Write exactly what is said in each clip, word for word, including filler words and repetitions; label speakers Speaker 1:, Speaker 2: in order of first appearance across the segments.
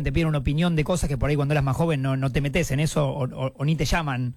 Speaker 1: escriben, te piden una opinión de cosas que por ahí cuando eras más joven no, no te metes en eso o, o, o ni te llaman.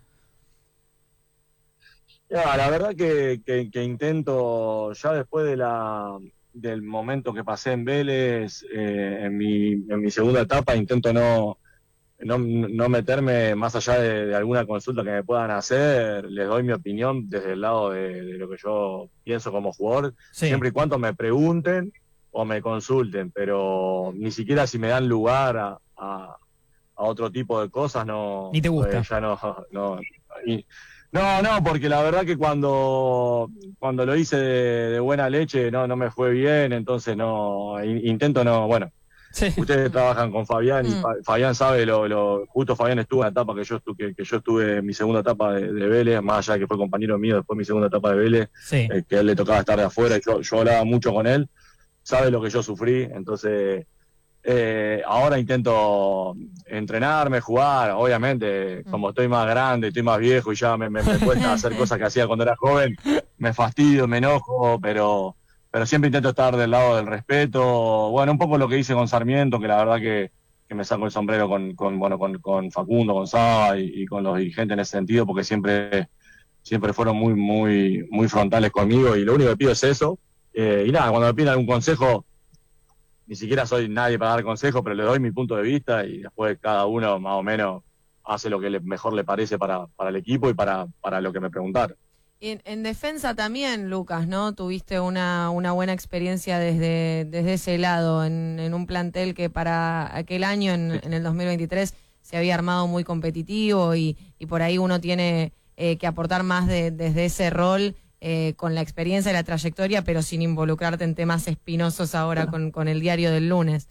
Speaker 2: Ya, la verdad que, que, que intento, ya después de la del momento que pasé en Vélez, eh, en, mi, en mi segunda etapa, intento no, no, no meterme más allá de, de alguna consulta que me puedan hacer. Les doy mi opinión desde el lado de, de lo que yo pienso como jugador,
Speaker 1: Sí.
Speaker 2: siempre y cuando me pregunten o me consulten, pero ni siquiera si me dan lugar a, a, a otro tipo de cosas, no,
Speaker 1: Ni te
Speaker 2: eh,
Speaker 1: gusta.
Speaker 2: ya no, no, y- no, no, porque la verdad que cuando, cuando lo hice de, de buena leche no, no me fue bien, entonces no, in- intento no, bueno,
Speaker 1: Sí.
Speaker 2: ustedes trabajan con Fabián y
Speaker 3: Mm.
Speaker 2: Fa- Fabián sabe lo, lo, justo Fabián estuvo en la etapa que yo estuve, que, que yo estuve en mi segunda etapa de, de Vélez, más allá de que fue compañero mío después de mi segunda etapa de Vélez,
Speaker 1: Sí.
Speaker 2: eh, que a él le tocaba estar de afuera y yo, yo hablaba mucho con él, sabe lo que yo sufrí, entonces eh, ahora intento entrenarme, jugar, obviamente, como estoy más grande, estoy más viejo y ya me, me, me cuesta hacer cosas que hacía cuando era joven, me fastidio, me enojo, pero, pero siempre intento estar del lado del respeto. Bueno, un poco lo que hice con Sarmiento, que la verdad que, que me saco el sombrero con, con, bueno, con, con Facundo, con Saba y, y con los dirigentes en ese sentido, porque siempre, siempre fueron muy, muy, muy frontales conmigo y lo único que pido es eso. Eh, y nada, cuando me piden algún consejo, ni siquiera soy nadie para dar consejos, pero le doy mi punto de vista y después cada uno más o menos hace lo que le, mejor le parece para, para el equipo y para, para lo que me preguntaron.
Speaker 3: En, en defensa también, Lucas, ¿no? Tuviste una, una buena experiencia desde, desde ese lado, en, en un plantel que para aquel año, en, en el dos mil veintitrés, se había armado muy competitivo y, y por ahí uno tiene eh, que aportar más de, desde ese rol, eh, con la experiencia y la trayectoria, pero sin involucrarte en temas espinosos ahora con, con el diario del lunes.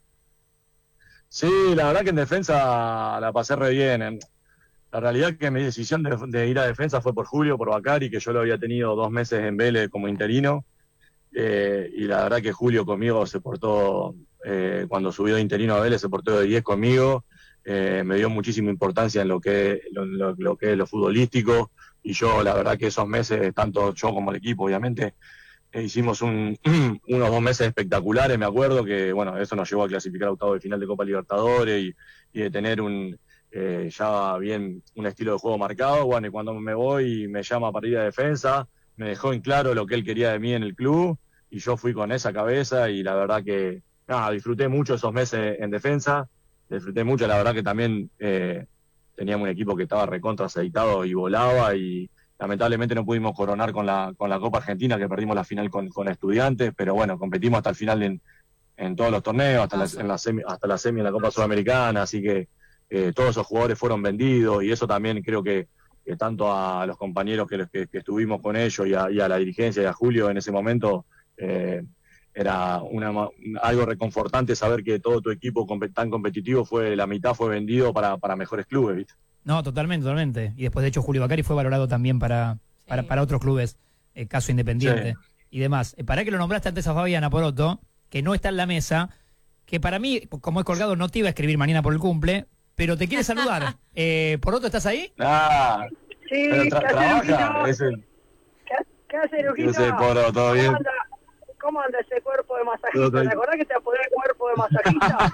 Speaker 2: Sí, la verdad que en defensa la pasé re bien. La realidad es que mi decisión de, de ir a defensa fue por Julio, por Bacari, que yo lo había tenido dos meses en Vélez como interino. Eh, y la verdad que Julio conmigo se portó, eh, cuando subió de interino a Vélez, se portó de diez conmigo. Eh, me dio muchísima importancia en lo que, lo, lo, lo que es lo futbolístico. Y yo, la verdad que esos meses, tanto yo como el equipo, obviamente, eh, hicimos un, unos dos meses espectaculares. Me acuerdo que, bueno, eso nos llevó a clasificar a octavo de final de Copa Libertadores y, y de tener un eh, ya bien un estilo de juego marcado. Bueno, y cuando me voy y me llama para ir a defensa, me dejó en claro lo que él quería de mí en el club y yo fui con esa cabeza y la verdad que nada, disfruté mucho esos meses en defensa, disfruté mucho, la verdad que también eh, teníamos un equipo que estaba recontra aceitado y volaba y lamentablemente no pudimos coronar con la, con la Copa Argentina, que perdimos la final con, con Estudiantes, pero bueno, competimos hasta el final en, en todos los torneos, hasta la, en la semi, hasta la semi en la Copa Sudamericana, así que eh, todos esos jugadores fueron vendidos y eso también creo que, que tanto a los compañeros que, que, que estuvimos con ellos y a, y a la dirigencia y a Julio en ese momento, eh, era una, algo reconfortante saber que todo tu equipo tan competitivo fue, la mitad fue vendido para, para mejores clubes, ¿viste?
Speaker 1: No, totalmente, totalmente. Y después, de hecho, Julio Bacari fue valorado también para, sí. para, para otros clubes, eh, caso Independiente sí. y demás. Eh, para que lo nombraste antes a Fabiana Poroto, que no está en la mesa, que para mí, como es colgado, no te iba a escribir mañana por el cumple, pero te quiere saludar. eh, ¿Poroto, estás ahí?
Speaker 2: Ah,
Speaker 4: sí,
Speaker 2: pero tra
Speaker 4: ¿qué
Speaker 2: trabaja.
Speaker 4: hace,
Speaker 2: es el...
Speaker 4: ¿Qué, ¿Qué hace, Lujita?
Speaker 2: Yo sé, Poro, ¿todo bien?
Speaker 4: ¿Cómo anda, ¿Cómo anda ese cuerpo de masajista? ¿Te acordás que te apodé el cuerpo de masajista?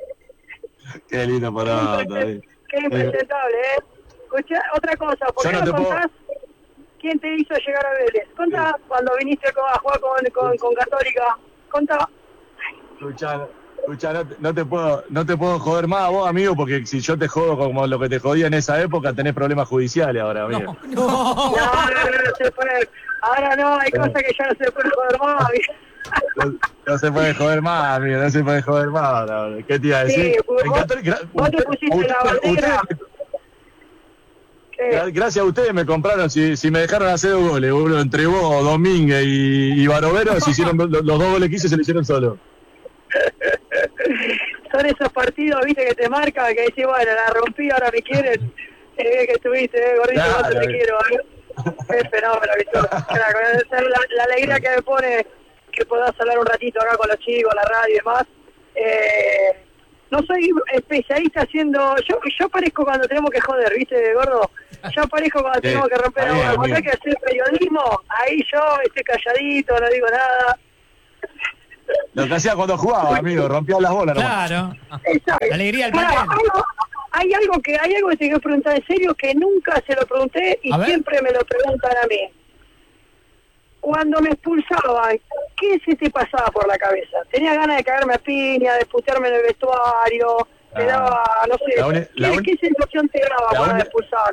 Speaker 2: Qué lindo, Poro.
Speaker 4: Qué, qué impresentable, ¿eh? Escuchá, otra cosa, ¿por qué no, no contás puedo... quién te hizo llegar a Vélez? Contá cuando viniste a jugar con, con, con Católica. Contá.
Speaker 2: Escuchá, escuchá no, no, te puedo, no te puedo joder más a vos, amigo, porque si yo te jodo como lo que te jodía en esa época, tenés problemas judiciales ahora, amigo.
Speaker 1: No, no,
Speaker 4: no, no, no, no se puede. Ahora no, hay cosas que ya no se puede joder más, amigo.
Speaker 2: No, no se puede joder más, amigo, no se puede joder más. No. ¿Qué te iba a decir?
Speaker 4: Sí, vos, vos, vos te pusiste usted, la bandera.
Speaker 2: Usted, gracias a ustedes me compraron, si, si me dejaron hacer dos goles, uno entre vos, Domínguez y, y Barovero, se hicieron los, los dos goles que hice se lo hicieron solo.
Speaker 4: Son esos partidos, viste, que te marcan, que decís, bueno, la rompí, ahora me quieren. Eh, que estuviste, eh, gordito, claro, no te quiero. ¿eh? Es fenómeno, Víctor. La, la alegría que me pone que puedas hablar un ratito acá con los chicos, la radio y demás. Eh, no soy especialista haciendo... Yo yo parezco cuando tenemos que joder, ¿viste, gordo? Yo parezco cuando sí, tenemos que romper la bola. Cuando hay que hacer periodismo, ahí yo estoy calladito, no digo nada.
Speaker 2: Lo que hacía cuando jugaba, amigo, rompía las bolas.
Speaker 1: Claro.
Speaker 4: Exacto.
Speaker 1: La alegría del
Speaker 4: Claro,
Speaker 1: plantel.
Speaker 4: algo- hay algo que hay algo que te quiero preguntar en serio que nunca se lo pregunté y
Speaker 1: A ver.
Speaker 4: siempre me lo preguntan a mí. Cuando me expulsaban, ¿qué se te pasaba por la cabeza? ¿Tenía ganas de cagarme a piña, de putearme en el vestuario? ¿Te
Speaker 2: Ah.
Speaker 4: daba, no sé,
Speaker 2: La uni-
Speaker 4: ¿qué,
Speaker 2: la uni-
Speaker 4: qué sensación te daba
Speaker 2: la
Speaker 4: cuando me
Speaker 2: uni-
Speaker 4: expulsaban?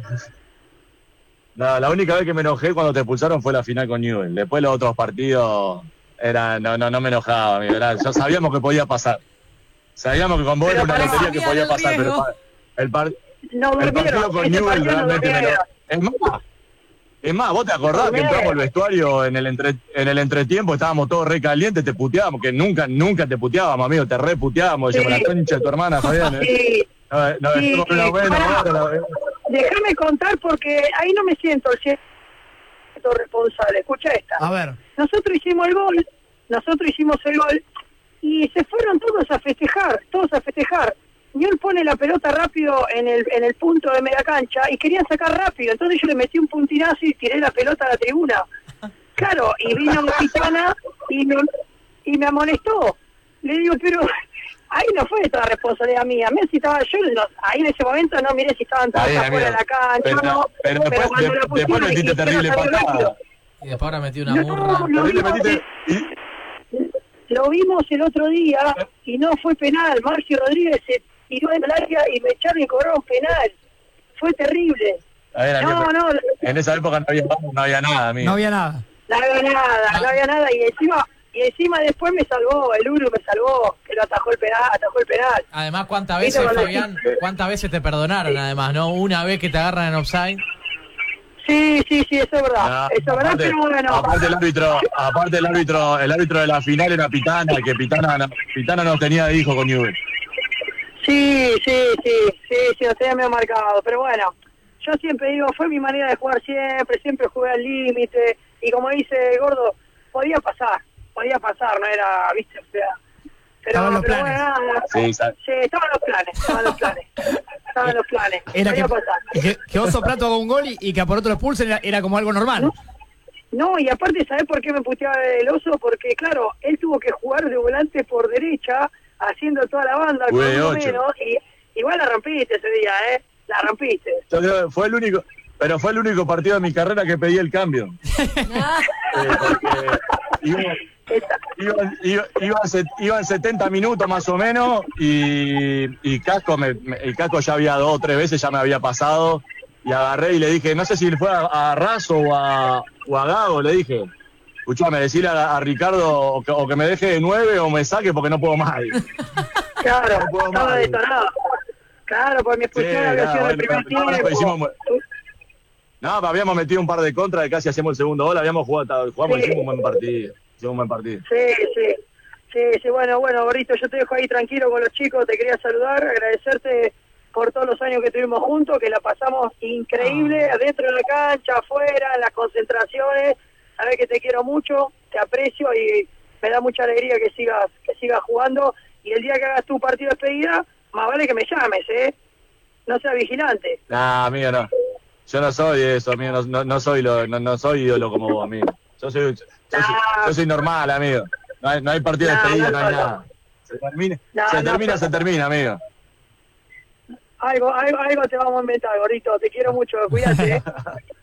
Speaker 2: No, la única vez que me enojé cuando te expulsaron fue la final con Newell. Después los otros partidos era, no, no, no me enojaba, amigo. Era, ya sabíamos que podía pasar. Sabíamos que con vos era
Speaker 4: Pero
Speaker 2: una
Speaker 4: para-
Speaker 2: lotería que podía pasar, pero el, par- el, par-
Speaker 4: No
Speaker 2: el partido
Speaker 4: durmieron,
Speaker 2: con
Speaker 4: ese
Speaker 2: Newell
Speaker 4: partido no
Speaker 2: realmente me
Speaker 4: durmieron.
Speaker 2: enojó. Es más, es más, vos te acordás que
Speaker 4: Durmieron.
Speaker 2: entramos al vestuario en el entre, en el entretiempo, estábamos todos re calientes, te puteábamos, que nunca, nunca te puteábamos, amigo, te re puteábamos, decíamos
Speaker 4: Sí.
Speaker 2: la concha de tu hermana, Fabián. ¿eh?
Speaker 4: Sí.
Speaker 2: No, no,
Speaker 4: Sí,
Speaker 2: estuvo una buena
Speaker 4: pará.
Speaker 2: hora, la-
Speaker 4: Déjame contar porque ahí no me siento el cien por ciento responsable. Escucha esta.
Speaker 1: A ver.
Speaker 4: Nosotros hicimos el gol, nosotros hicimos el gol y se fueron todos a festejar, todos a festejar. Y él pone la pelota rápido en el en el punto de media cancha y querían sacar rápido. Entonces yo le metí un puntinazo y tiré la pelota a la tribuna. Claro, y vino Pitana y me, y me amonestó. Le digo, pero ahí no fue toda responsabilidad mía. Mirá si estaba yo, no- ahí en ese momento no miré si estaban todos
Speaker 2: Está bien,
Speaker 4: afuera de
Speaker 2: amigo.
Speaker 4: la cancha.
Speaker 2: Pero-
Speaker 4: no,
Speaker 2: pero después-
Speaker 4: cuando
Speaker 2: de-
Speaker 4: lo pusieron
Speaker 2: después metiste
Speaker 4: y hicieron
Speaker 2: terrible
Speaker 4: salir
Speaker 2: patada.
Speaker 4: rápido.
Speaker 5: Y después ahora metí una
Speaker 4: No,
Speaker 5: murra.
Speaker 4: lo
Speaker 2: Terrible,
Speaker 4: vimos,
Speaker 2: metiste- y-
Speaker 4: lo vimos el otro día y no fue penal. Marcio Rodríguez se tiró en el área y me echaron y cobraron penal. Fue terrible.
Speaker 2: A ver,
Speaker 4: No,
Speaker 2: amigo,
Speaker 4: no,
Speaker 2: en esa época no había, no había nada, amigo.
Speaker 1: No había nada.
Speaker 4: no había nada, no había nada. Y encima y encima después me salvó, el Uru me salvó, que lo atajó el penal, atajó el penal.
Speaker 5: Además, ¿cuántas
Speaker 4: Viste
Speaker 5: veces,
Speaker 4: cuando-
Speaker 5: Fabián, cuántas veces te perdonaron, además, ¿no? Una vez que te agarran en offside.
Speaker 4: Sí, sí, sí, eso es verdad.
Speaker 2: No,
Speaker 4: eso es verdad,
Speaker 2: aparte,
Speaker 4: pero bueno.
Speaker 2: aparte el árbitro, aparte el árbitro, el árbitro de la final era Pitana, que Pitana, no- Pitana no tenía hijo con Newell.
Speaker 4: Sí, sí, sí, sí, sí, ustedes me han marcado, pero bueno, yo siempre digo, fue mi manera de jugar siempre, siempre jugué al límite, y como dice Gordo, podía pasar, podía pasar, no era, viste, o sea, pero,
Speaker 1: Estaban los
Speaker 4: pero
Speaker 1: planes.
Speaker 4: bueno, nada,
Speaker 2: Sí, sa-
Speaker 4: sí, estaban los planes, estaban los planes, estaban los planes,
Speaker 1: Era que,
Speaker 4: podía pasar.
Speaker 1: que, que Oso Prato haga un gol y, y que a por otro lo expulsen era, era como algo normal.
Speaker 4: No, y aparte, ¿sabés por qué me puteaba el Oso? Porque, claro, él tuvo que jugar de volante por derecha, haciendo toda la banda, con
Speaker 2: Uy,
Speaker 4: uno
Speaker 2: ocho.
Speaker 4: menos, y igual la rompiste ese día, ¿eh? La rompiste.
Speaker 2: Yo creo que fue el único, pero fue el único partido de mi carrera que pedí el cambio. Eh, porque iba,
Speaker 4: Esa-
Speaker 2: iban, iba- iban set- iban setenta minutos más o menos y, y Casco, me, me- el Casco ya había dos o tres veces, ya me había pasado y agarré y le dije, no sé si fue a, a Razo o a, o a Gago, le dije, escuchame, decirle a, a Ricardo o que, o que me deje de nueve o me saque porque no puedo más.
Speaker 4: Claro,
Speaker 2: No puedo
Speaker 4: estaba
Speaker 2: más.
Speaker 4: detonado. Claro, porque mi expulsión
Speaker 2: Sí,
Speaker 4: había
Speaker 2: no,
Speaker 4: sido en el
Speaker 2: bueno,
Speaker 4: primer
Speaker 2: pero
Speaker 4: tiempo.
Speaker 2: hicimos- No, pero habíamos metido un par de contras, casi hacemos el segundo gol, habíamos jugado, jugamos,
Speaker 4: Sí.
Speaker 2: hicimos un buen partido, hicimos un buen partido.
Speaker 4: Sí, sí. Sí, sí, bueno, bueno, Gorrito, yo te dejo ahí tranquilo con los chicos, te quería saludar, agradecerte por todos los años que estuvimos juntos, que la pasamos increíble, adentro de la cancha, afuera, en las concentraciones, sabes que te quiero mucho, te aprecio y me da mucha alegría que sigas, que sigas jugando, y el día que hagas tu partido de despedida, más vale que me llames, ¿eh? No seas vigilante.
Speaker 2: Nah, amigo, no. Yo no soy eso, amigo, no, no, no soy lo, no, no soy ídolo como vos, amigo. Yo soy, yo soy, yo soy normal, amigo. No hay, no hay partido de
Speaker 4: No,
Speaker 2: despedida,
Speaker 4: no,
Speaker 2: no hay
Speaker 4: no.
Speaker 2: nada. Se termina,
Speaker 4: No,
Speaker 2: se,
Speaker 4: no,
Speaker 2: termina
Speaker 4: no.
Speaker 2: se termina, amigo.
Speaker 4: Algo, algo, algo te vamos a inventar, Gorrito, te quiero mucho, cuídate, ¿eh?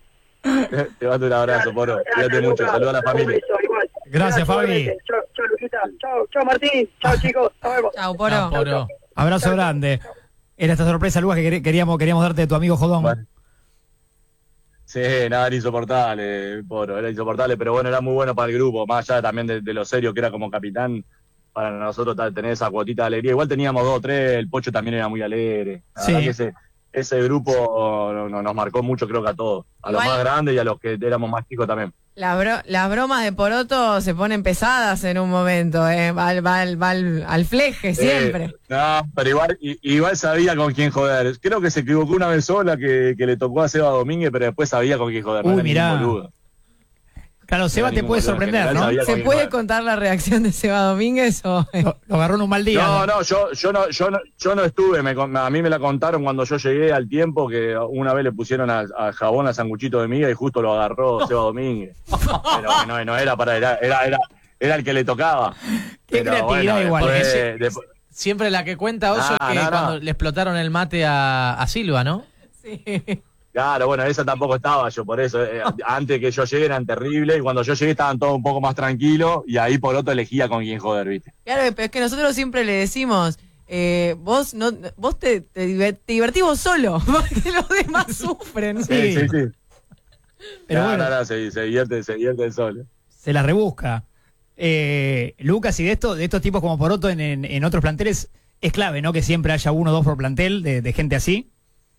Speaker 2: Te mando un abrazo, Poro.
Speaker 4: Gracias,
Speaker 2: Cuídate mucho,
Speaker 4: Lucas.
Speaker 2: saluda a la familia.
Speaker 4: Un beso, igual.
Speaker 1: Gracias, Fabi.
Speaker 4: igualmente. Chao, chao, Luquita. Chao, chao, Martín. Chao, chicos. Hasta luego.
Speaker 3: Chau, Poro.
Speaker 5: No, Poro.
Speaker 1: Abrazo grande. Era esta sorpresa, Lucas, que quer- queríamos, queríamos darte de tu amigo Jodón.
Speaker 2: Bueno. Sí, nada, era insoportable, Poro, era insoportable, pero bueno, era muy bueno para el grupo, más allá también de, de lo serio que era como capitán, para nosotros ta- tener esa cuotita de alegría. Igual teníamos dos o tres, el Pocho también era muy alegre. La
Speaker 1: Sí.
Speaker 2: verdad que ese, ese grupo no- no- nos marcó mucho, creo que a todos, a los
Speaker 3: Igual-
Speaker 2: más grandes y a los que éramos más chicos también.
Speaker 3: La bro- las bromas de Poroto se ponen pesadas en un momento, ¿eh? Va, al- va al- va al, al fleje siempre.
Speaker 2: Eh, no, pero igual, i- igual sabía con quién joder. Creo que se equivocó una vez sola que, que le tocó a Seba Domínguez, pero después sabía con quién joder. no
Speaker 1: Uy,
Speaker 2: era ningún
Speaker 1: mirá.
Speaker 2: boludo.
Speaker 1: Claro, Seba
Speaker 2: No,
Speaker 1: te
Speaker 2: ningún
Speaker 1: puede
Speaker 2: boludo, en
Speaker 1: sorprender,
Speaker 2: general
Speaker 1: ¿no?
Speaker 2: sabía
Speaker 3: ¿Se
Speaker 2: con
Speaker 3: puede
Speaker 2: quién joder.
Speaker 3: contar la reacción de Seba Domínguez o...?
Speaker 1: Lo, lo agarró en un mal día.
Speaker 2: No, no, yo, yo no, yo no, yo no estuve, me con- a mí me la contaron cuando yo llegué al tiempo que una vez le pusieron a, a jabón a sanguchito de miga y justo lo agarró Seba Domínguez. Pero que no, no era para, era, era, era, era el que le tocaba.
Speaker 1: Qué
Speaker 2: Pero
Speaker 1: creatividad
Speaker 2: bueno,
Speaker 1: igual.
Speaker 2: después-
Speaker 5: ¿eh?
Speaker 2: después-
Speaker 5: Siempre la que cuenta Oso
Speaker 2: No,
Speaker 5: es que
Speaker 2: no, no.
Speaker 5: cuando le explotaron el mate a, a Silva, ¿no?
Speaker 3: Sí.
Speaker 2: Claro, bueno, esa tampoco estaba yo, por eso. eh, antes que yo llegue eran terribles y cuando yo llegué estaban todos un poco más tranquilos y ahí por otro elegía con quién joder, ¿viste?
Speaker 3: Claro, pero es que nosotros siempre le decimos, eh, vos no, vos te, te, diver- te divertís vos solo, porque los demás sufren.
Speaker 2: Sí, sí, sí.
Speaker 1: Pero
Speaker 2: no,
Speaker 1: bueno.
Speaker 2: no, no, se, se divierte, se divierte el solo.
Speaker 1: Se la rebusca. Eh, Lucas, y de esto, de estos tipos como Poroto en, en, en otros planteles, es clave, ¿no? Que siempre haya uno o dos por plantel de, de gente así.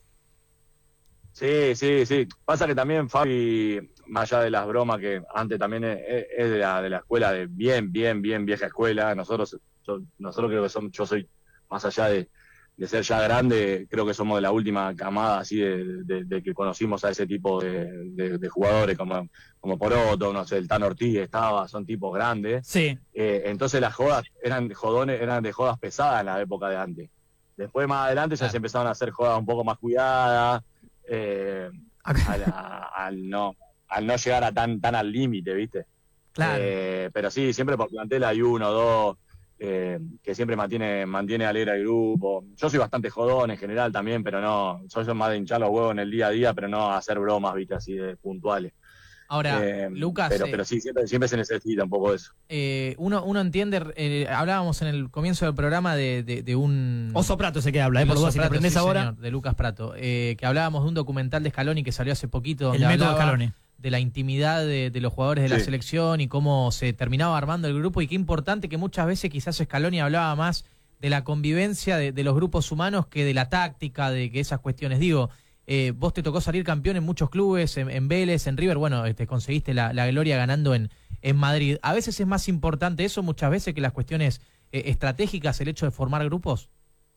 Speaker 2: Sí, sí, sí. Pasa que también Fabi, más allá de las bromas, que antes también es, es de, la, de la escuela, de bien, bien, bien vieja escuela. Nosotros, yo, nosotros creo que somos, yo soy, más allá de, de ser ya grande, creo que somos de la última camada así de, de, de que conocimos a ese tipo de, de, de jugadores como, como Poroto, no sé, el Tan Ortiz estaba, son tipos grandes.
Speaker 1: Sí.
Speaker 2: Eh, entonces las jodas eran de jodones, eran de jodas pesadas en la época de antes. Después más adelante ya
Speaker 5: Claro.
Speaker 2: se empezaron a hacer jodas un poco más cuidadas, eh, al, a- al no, al no llegar a tan, tan al límite, ¿viste?
Speaker 1: Claro.
Speaker 2: Eh, pero sí, siempre por plantel hay uno o dos eh, que siempre mantiene, mantiene alegre al grupo. Yo soy bastante jodón en general también, pero no, soy yo más de hinchar los huevos en el día a día, pero no hacer bromas, ¿viste? Así de puntuales.
Speaker 5: Ahora,
Speaker 2: Eh,
Speaker 5: Lucas,
Speaker 2: pero,
Speaker 5: eh,
Speaker 2: pero sí, siempre, siempre se necesita un poco de eso.
Speaker 5: eh, uno, uno entiende, eh, hablábamos en el comienzo del programa de, de, de un...
Speaker 1: Oso Prato se que habla, ¿eh?
Speaker 5: El
Speaker 1: Por
Speaker 5: Oso
Speaker 1: dudas, si te
Speaker 5: Prato,
Speaker 1: aprendés
Speaker 5: sí,
Speaker 1: ahora,
Speaker 5: señor, de Lucas Prato, eh, que hablábamos de un documental de Scaloni que salió hace poquito,
Speaker 1: el
Speaker 5: donde
Speaker 1: método
Speaker 5: hablaba
Speaker 1: Scaloni.
Speaker 5: de la intimidad de, de los jugadores de la
Speaker 2: Sí.
Speaker 5: selección y cómo se terminaba armando el grupo, y qué importante que muchas veces quizás Scaloni hablaba más de la convivencia de, de los grupos humanos que de la táctica, de que esas cuestiones. Digo, eh, vos te tocó salir campeón en muchos clubes, en, en Vélez, en River, bueno, te conseguiste la, la gloria ganando en, en Madrid. ¿A veces es más importante eso muchas veces que las cuestiones eh, estratégicas, el hecho de formar grupos?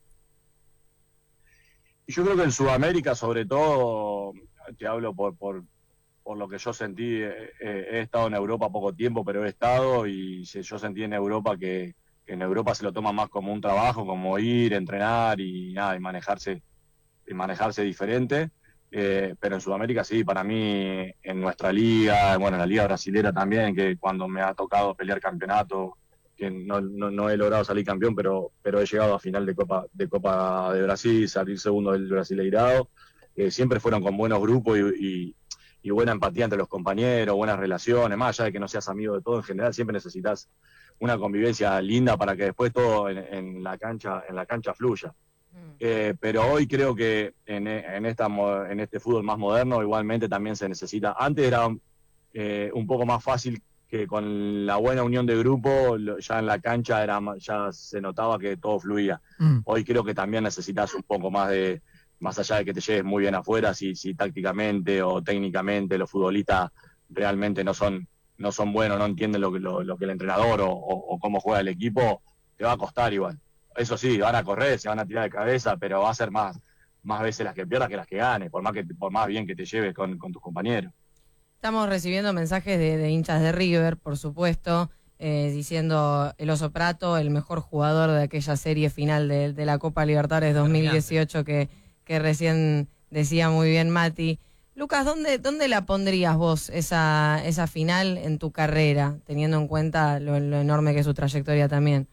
Speaker 2: Y yo creo que en Sudamérica, sobre todo, te hablo por, por, por lo que yo sentí, eh, eh, he estado en Europa poco tiempo, pero he estado y se- yo sentí en Europa que, que en Europa se lo toma más como un trabajo, como ir, entrenar y nada, y manejarse, y manejarse diferente. Eh, pero en Sudamérica sí, para mí, en nuestra liga, bueno, en la liga brasilera también, que cuando me ha tocado pelear campeonato, que no, no, no he logrado salir campeón, pero, pero he llegado a final de Copa de Copa de Brasil, salir segundo del Brasileirado. Eh, siempre fueron con buenos grupos y, y, y buena empatía entre los compañeros, buenas relaciones, más allá de que no seas amigo de todo, en general siempre necesitas una convivencia linda para que después todo en, en la cancha, en la cancha fluya. Eh, pero hoy creo que en, en, esta, en este fútbol más moderno igualmente también se necesita. Antes era eh, un poco más fácil que con la buena unión de grupo, lo- ya en la cancha era ma- ya se notaba que todo fluía.
Speaker 1: Mm.
Speaker 2: Hoy creo que también necesitas un poco más de, más allá de que te lleves muy bien afuera, si, si tácticamente o técnicamente los futbolistas realmente no son, no son buenos, no entienden lo que, lo, lo que el entrenador o, o, o cómo juega el equipo, te va a costar igual. Eso sí, van a correr, se van a tirar de cabeza, pero va a ser más, más veces las que pierdas que las que ganes, por más que por más bien que te lleves con, con tus compañeros.
Speaker 3: Estamos recibiendo mensajes de, de hinchas de River, por supuesto, eh, diciendo el Oso Prato, el mejor jugador de aquella serie final de, de la Copa Libertadores dos mil dieciocho que, que recién decía muy bien Mati. Lucas, ¿dónde, dónde la pondrías vos esa, esa final en tu carrera, teniendo en cuenta lo, lo enorme que es su trayectoria también?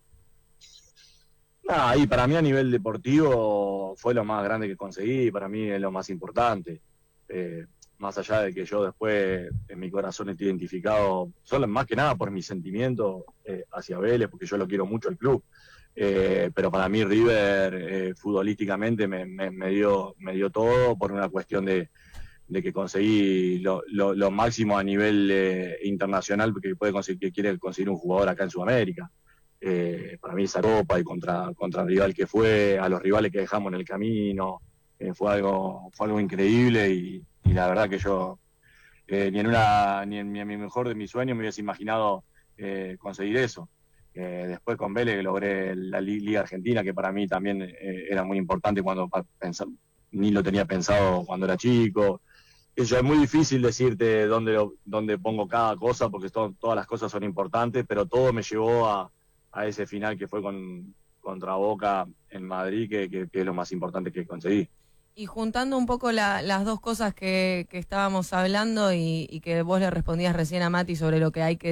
Speaker 2: Nah, y para mí a nivel deportivo fue lo más grande que conseguí, para mí es lo más importante. Eh, más allá de que yo después en mi corazón esté identificado, solo más que nada por mi sentimiento eh, hacia Vélez, porque yo lo quiero mucho el club. Eh, pero para mí River eh, futbolísticamente me, me, me dio me dio todo por una cuestión de, de que conseguí lo, lo, lo máximo a nivel eh, internacional que puede conseguir, que quiere conseguir un jugador acá en Sudamérica. Eh, para mí esa copa y contra, contra el rival que fue, a los rivales que dejamos en el camino, eh, fue algo fue algo increíble y, y la verdad que yo eh, ni en una ni en mi, en mi mejor de mis sueños me hubiese imaginado eh, conseguir eso. Eh, después con Vélez logré la Liga Argentina, que para mí también eh, era muy importante cuando pensar, ni lo tenía pensado cuando era chico. Eso es muy difícil decirte dónde, lo, dónde pongo cada cosa, porque to, todas las cosas son importantes, pero todo me llevó a, a ese final que fue con, contra Boca en Madrid, que, que, que es lo más importante que conseguí.
Speaker 3: Y juntando un poco la, las dos cosas que, que estábamos hablando y, y que vos le respondías recién a Mati sobre lo que hay que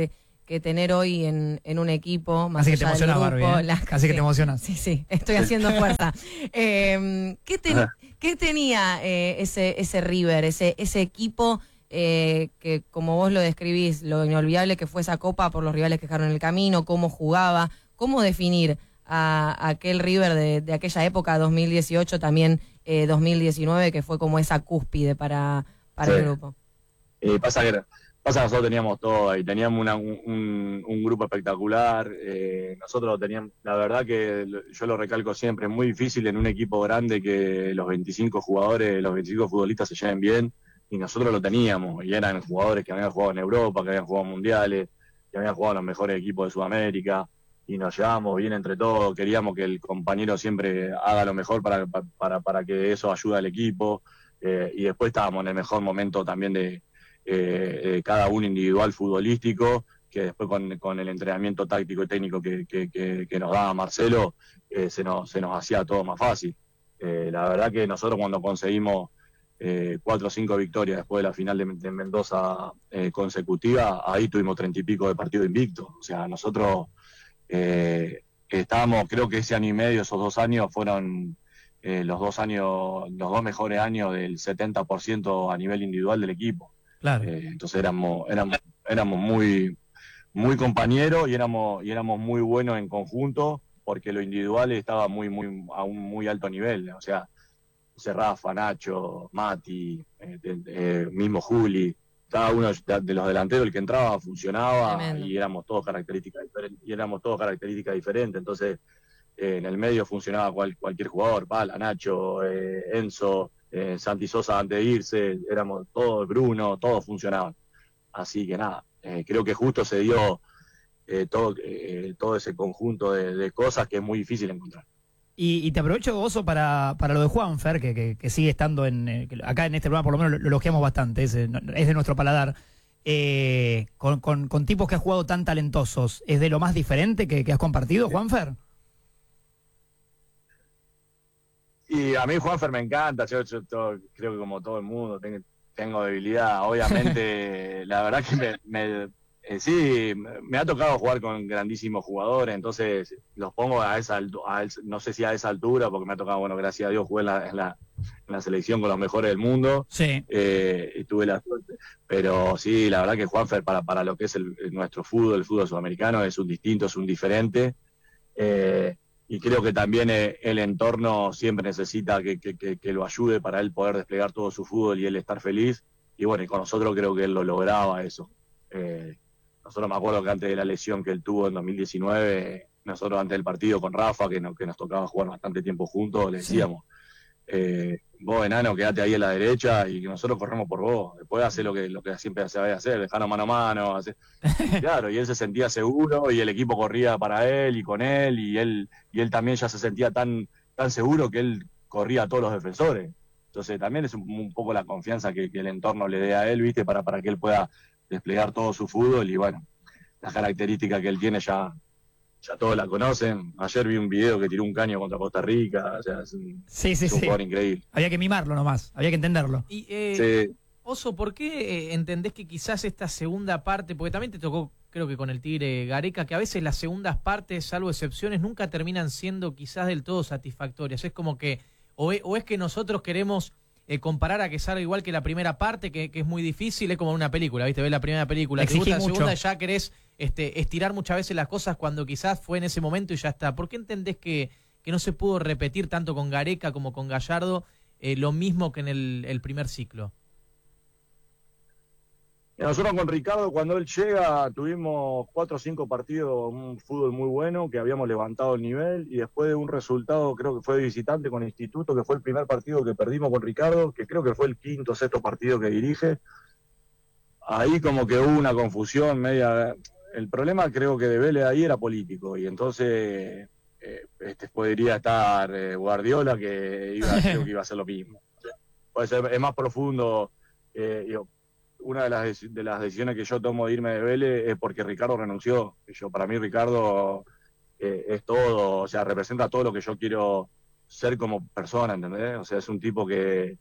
Speaker 3: que tener hoy en, en un equipo, más
Speaker 1: Así que te
Speaker 3: allá del
Speaker 1: emocionas,
Speaker 3: grupo,
Speaker 1: Barbie, ¿eh?
Speaker 3: la-
Speaker 1: Casi que te
Speaker 3: sí.
Speaker 1: emocionas.
Speaker 3: Sí, sí, estoy haciendo fuerza. Eh, ¿qué, ten- qué tenía eh, ese, ese River, ese, ese equipo eh, que, como vos lo describís, lo inolvidable que fue esa copa por los rivales que dejaron en el camino, cómo jugaba, cómo definir a, a aquel River de, de aquella época, dos mil dieciocho, también eh, dos mil diecinueve, que fue como esa cúspide para, para
Speaker 2: Sí.
Speaker 3: el grupo?
Speaker 2: Eh, pasa que pasa que nosotros teníamos todo y teníamos una- un, un- un grupo espectacular. Eh, nosotros teníamos, la verdad que lo- yo lo recalco siempre, es muy difícil en un equipo grande que los veinticinco jugadores, los veinticinco futbolistas se lleven bien, y nosotros lo teníamos, y eran jugadores que habían jugado en Europa, que habían jugado mundiales, que habían jugado en los mejores equipos de Sudamérica, y nos llevábamos bien entre todos, queríamos que el compañero siempre haga lo mejor para, para, para que eso ayude al equipo. Eh, y después estábamos en el mejor momento también de eh, eh, cada uno individual futbolístico, que después con, con el entrenamiento táctico y técnico que, que, que, que nos daba Marcelo, eh, se, nos, se nos hacía todo más fácil. Eh, la verdad que nosotros cuando conseguimos eh, cuatro o cinco victorias después de la final de, de Mendoza eh, consecutiva, ahí tuvimos treinta y pico de partido invicto. O sea, nosotros eh, estábamos, creo que ese año y medio, esos dos años fueron eh, los dos años, los dos mejores años del setenta por ciento a nivel individual del equipo.
Speaker 1: Claro.
Speaker 2: Eh, entonces éramos, éramos, éramos muy, muy compañeros y éramos, y éramos muy buenos en conjunto, porque lo individual estaba muy, muy, a un muy alto nivel. O sea, Rafa, Nacho, Mati, eh, eh, mismo Juli, cada uno de los delanteros, el que entraba funcionaba.
Speaker 3: Tremendo.
Speaker 2: Y éramos todos características diferentes, y éramos todos características diferentes. Entonces, eh, en el medio funcionaba cual, cualquier jugador, Pala, Nacho, eh, Enzo, eh, Santi Sosa antes de irse, éramos todos, Bruno, todos funcionaban. Así que nada, eh, creo que justo se dio eh, todo, eh, todo ese conjunto de, de cosas que es muy difícil encontrar.
Speaker 1: Y, y te aprovecho, Oso, para, para lo de Juanfer, que, que, que sigue estando en eh, que acá en este programa, por lo menos lo, lo elogiamos bastante, es, eh, es de nuestro paladar. Eh, con, con, con tipos que has jugado tan talentosos, ¿es de lo más diferente que, que has compartido, Juanfer?
Speaker 2: Y a mí Juanfer me encanta, yo, yo todo- creo que como todo el mundo tengo, tengo debilidad. Obviamente, la verdad que me, me- eh, sí, me me ha tocado jugar con grandísimos jugadores, entonces los pongo a esa altu- a es- no sé si a esa altura, porque me ha tocado, bueno, gracias a Dios jugué en la, en la, en la selección con los mejores del mundo.
Speaker 1: Sí.
Speaker 2: Eh, y tuve la suerte. Pero sí, la verdad que Juanfer para, para lo que es el, nuestro fútbol, el fútbol sudamericano, es un distinto, es un diferente. Eh, y creo que también eh, el entorno siempre necesita que, que, que, que lo ayude para él poder desplegar todo su fútbol y él estar feliz. Y bueno, y con nosotros creo que él lo lograba eso. Eh, nosotros me acuerdo que antes de la lesión que él tuvo en dos mil diecinueve, nosotros antes del partido con Rafa, que, no, que nos tocaba jugar bastante tiempo juntos, le decíamos, eh, vos enano, quedate ahí a la derecha y que nosotros corremos por vos. Después hace lo que, lo que siempre se va a hacer, dejarnos mano a mano. Hacer... Claro, y él se sentía seguro y el equipo corría para él y con él, y él, y él también ya se sentía tan, tan seguro que él corría a todos los defensores. Entonces también es un, un poco la confianza que, que el entorno le dé a él, ¿viste? Para, para que él pueda desplegar todo su fútbol. Y bueno, las características que él tiene ya, ya todos la conocen. Ayer vi un video que tiró un caño contra Costa Rica. O sea, es un,
Speaker 1: Sí, sí,
Speaker 2: es un
Speaker 1: sí.
Speaker 2: jugador increíble.
Speaker 1: Había que mimarlo nomás, había que entenderlo.
Speaker 5: Y, eh,
Speaker 2: Sí.
Speaker 5: Oso, ¿por qué eh, entendés que quizás esta segunda parte, porque también te tocó, creo que con el Tigre Gareca, que a veces las segundas partes, salvo excepciones, nunca terminan siendo quizás del todo satisfactorias? Es como que, o es, o es que nosotros queremos eh, comparar a que salga igual que la primera parte, que, que es muy difícil, es como una película, ¿viste? Ves la primera película, te
Speaker 1: Exigí
Speaker 5: gusta la
Speaker 1: mucho.
Speaker 5: segunda, ya querés este, estirar muchas veces las cosas cuando quizás fue en ese momento y ya está. ¿Por qué entendés que, que no se pudo repetir tanto con Gareca como con Gallardo eh, lo mismo que en el, el primer ciclo?
Speaker 2: Nosotros con Ricardo, cuando él llega, tuvimos cuatro o cinco partidos, un fútbol muy bueno, que habíamos levantado el nivel, y después de un resultado, creo que fue de visitante con Instituto, que fue el primer partido que perdimos con Ricardo, que creo que fue el quinto o sexto partido que dirige, ahí como que hubo una confusión media. El problema creo que de Vélez ahí era político, y entonces eh, este, podría estar eh, Guardiola, que iba, creo que iba a hacer lo mismo. Puede ser, es más profundo. Eh, yo, una de las, de las decisiones que yo tomo de irme de Vélez es porque Ricardo renunció. Yo, para mí Ricardo eh, es todo, o sea, representa todo lo que yo quiero ser como persona, ¿entendés? O sea, es un tipo que,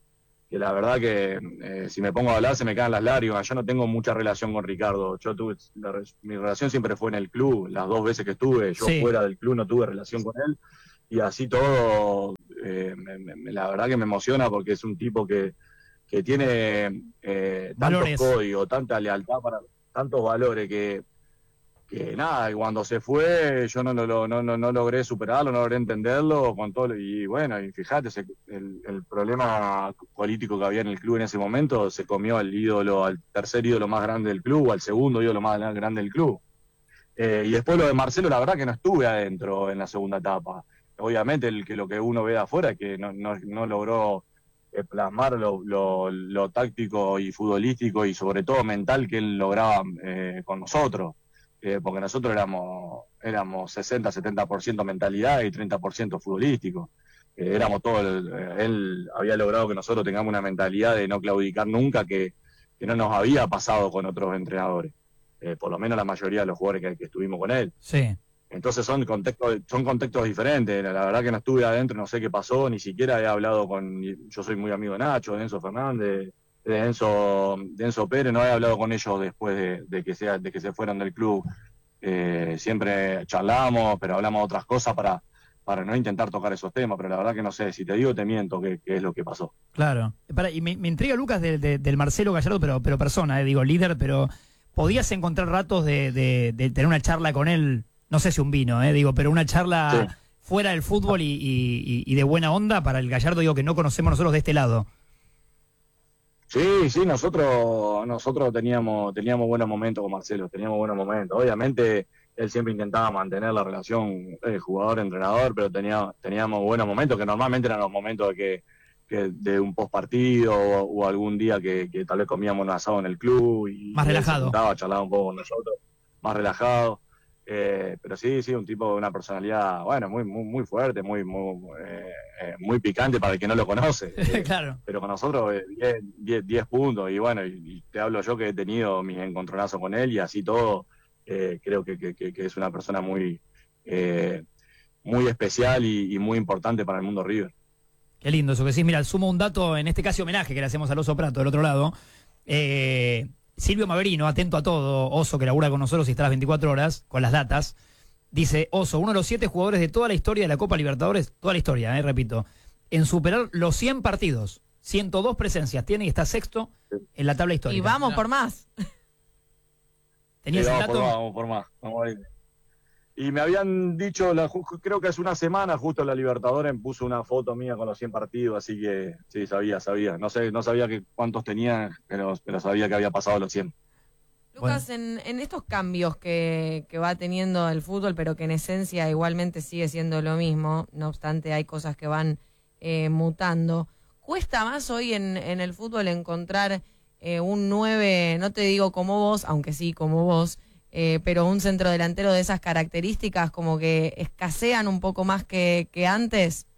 Speaker 2: que la verdad que eh, si me pongo a hablar se me caen las lágrimas. Yo no tengo mucha relación con Ricardo. Yo tuve, la, mi relación siempre fue en el club. Las dos veces que estuve, yo
Speaker 1: Sí.
Speaker 2: fuera del club no tuve relación con él. Y así todo, eh, me, me, la verdad que me emociona porque es un tipo que, que tiene eh, tantos
Speaker 1: Valores.
Speaker 2: códigos, tanta lealtad, para tantos valores que que nada, y cuando se fue yo no, no, no, no, no logré superarlo, no logré entenderlo con todo, y bueno, y fíjate, se, el, el problema político que había en el club en ese momento se comió al ídolo, al tercer ídolo más grande del club, al segundo ídolo más grande del club. Eh, y después lo de Marcelo, la verdad que no estuve adentro en la segunda etapa. Obviamente el que lo que uno ve de afuera es que no, no, no logró eh, plasmar lo, lo, lo táctico y futbolístico y sobre todo mental que él lograba eh, con nosotros. Eh, porque nosotros éramos éramos sesenta setenta por ciento mentalidad y treinta por ciento futbolístico. Eh, éramos todo el, eh, él había logrado que nosotros tengamos una mentalidad de no claudicar nunca que, que no nos había pasado con otros entrenadores. Eh, por lo menos la mayoría de los jugadores que, que estuvimos con él.
Speaker 1: Sí.
Speaker 2: Entonces son contextos, son contextos diferentes. La, la verdad que no estuve adentro, no sé qué pasó, ni siquiera he hablado con, yo soy muy amigo de Nacho, de Enzo Fernández, de Enzo, de Enzo Pérez, no he hablado con ellos después de, de que sea, de que se fueron del club. Eh, siempre charlamos, pero hablamos de otras cosas para, para no intentar tocar esos temas, pero la verdad que no sé, si te digo te miento qué es lo que pasó.
Speaker 1: Claro. Para, y me, me intriga, Lucas, de, de, del Marcelo Gallardo, pero, pero persona, eh, digo, líder, pero ¿podías encontrar ratos de, de, de tener una charla con él? No sé si un vino, eh, digo, pero una charla
Speaker 2: Sí.
Speaker 1: fuera del fútbol y, y, y de buena onda para el Gallardo, digo, que no conocemos nosotros de este lado.
Speaker 2: Sí, sí, nosotros nosotros teníamos teníamos buenos momentos con Marcelo, teníamos buenos momentos. Obviamente él siempre intentaba mantener la relación eh, jugador-entrenador, pero tenía, teníamos buenos momentos que normalmente eran los momentos de que, que de un post partido o, o algún día que, que tal vez comíamos un asado en el club y
Speaker 1: Más
Speaker 2: él se
Speaker 1: relajado.
Speaker 2: juntaba, charlaba un poco con nosotros, más relajado. Eh, pero sí, sí, un tipo de una personalidad, bueno, muy muy muy fuerte, muy muy, eh, eh, muy picante para el que no lo conoce. Eh,
Speaker 1: Claro.
Speaker 2: pero con nosotros eh, diez puntos y bueno, y, y te hablo yo que he tenido mis encontronazos con él y así todo, eh, creo que, que, que es una persona muy eh, muy especial y, y muy importante para el mundo River.
Speaker 1: Qué lindo eso que sí. Mira, sumo un dato, en este caso homenaje que le hacemos al Oso Prato del otro lado. Eh, Silvio Maverino, atento a todo, Oso que labura con nosotros y está a las veinticuatro horas, con las datas. Dice, Oso, uno de los siete jugadores de toda la historia de la Copa Libertadores, toda la historia, eh, repito, en superar los cien partidos, ciento dos presencias tiene y está sexto en la tabla histórica.
Speaker 3: Y vamos por más.
Speaker 1: ¿Tenías
Speaker 2: Sí,
Speaker 1: el
Speaker 2: vamos
Speaker 1: dato?
Speaker 2: por más, vamos por más. Vamos a ir. Y me habían dicho, la, creo que hace una semana, justo la Libertadores puso una foto mía con los cien partidos, así que sí, sabía, sabía. No sé, no sabía que cuántos tenía, pero, pero sabía que había pasado los cien.
Speaker 3: Lucas, en, en estos cambios que, que va teniendo el fútbol, pero que en esencia igualmente sigue siendo lo mismo, no obstante hay cosas que van eh, mutando, ¿cuesta más hoy en, en el fútbol encontrar eh, un nueve, no te digo como vos, aunque sí como vos, eh, pero un centrodelantero de esas características como que escasean un poco más que, que antes?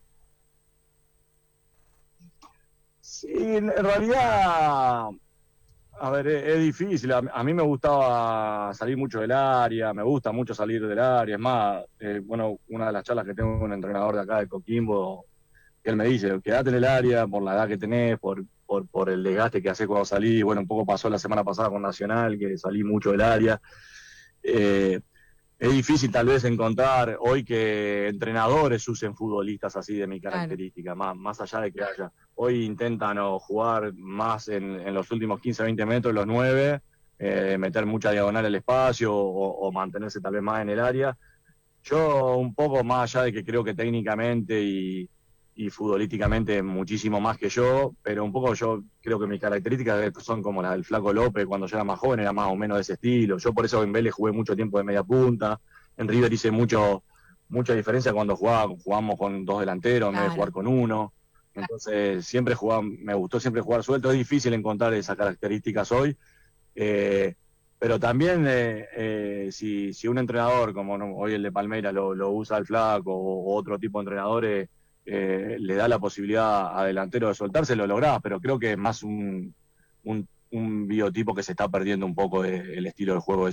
Speaker 2: Sí, en realidad, a ver, es, es difícil. A, a mí me gustaba salir mucho del área, me gusta mucho salir del área. Es más, eh, bueno, una de las charlas que tengo con un entrenador de acá de Coquimbo, que él me dice, quédate en el área por la edad que tenés, por, por, por el desgaste que haces cuando salís. Bueno, un poco pasó la semana pasada con Nacional, que salí mucho del área. Eh, es difícil tal vez encontrar hoy que entrenadores usen futbolistas así de mi característica, claro. más, más allá de que haya. Hoy intentan o jugar más en, en los últimos quince, veinte metros, los nueve, eh, meter mucha diagonal al espacio o, o mantenerse tal vez más en el área. Yo un poco más allá de que creo que técnicamente y, y futbolísticamente muchísimo más que yo, pero un poco yo creo que mis características son como las del Flaco López cuando yo era más joven, era más o menos de ese estilo. Yo por eso en Vélez jugué mucho tiempo de media punta, en River hice mucho mucha diferencia cuando jugaba, jugamos con dos delanteros, en vez de jugar con uno. Entonces siempre jugaba, me gustó siempre jugar suelto. Es difícil encontrar esas características hoy, eh, pero también eh, eh, si, si un entrenador como no, hoy el de Palmeiras lo, lo usa el Flaco o, o otro tipo de entrenadores, Eh, le da la posibilidad a delantero de soltarse, lo lográs, pero creo que es más un, un, un biotipo que se está perdiendo un poco de, el estilo de juego ese.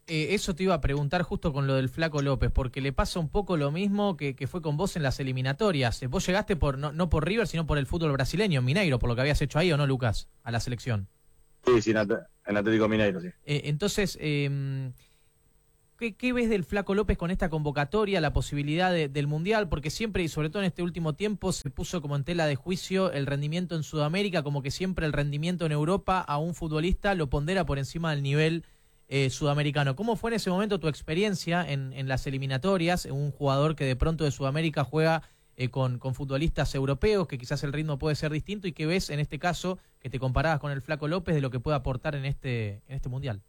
Speaker 5: Eh, eso te iba a preguntar justo con lo del Flaco López, porque le pasa un poco lo mismo que, que fue con vos en las eliminatorias. Vos llegaste por no, no por River, sino por el fútbol brasileño, en Mineiro, por lo que habías hecho ahí, ¿o no, Lucas? A la selección.
Speaker 2: Sí, sí, en, At en Atlético Mineiro, sí.
Speaker 5: Eh, entonces, eh, ¿qué, ¿qué ves del Flaco López con esta convocatoria, la posibilidad de, del Mundial? Porque siempre, y sobre todo en este último tiempo, se puso como en tela de juicio el rendimiento en Sudamérica, como que siempre el rendimiento en Europa a un futbolista lo pondera por encima del nivel Eh, sudamericano. ¿Cómo fue en ese momento tu experiencia en, en las eliminatorias? Un jugador que de pronto de Sudamérica juega eh, con, con futbolistas europeos, que quizás el ritmo puede ser distinto, y que ves en este caso, que te comparabas con el Flaco López, de lo que puede aportar en este, en este Mundial.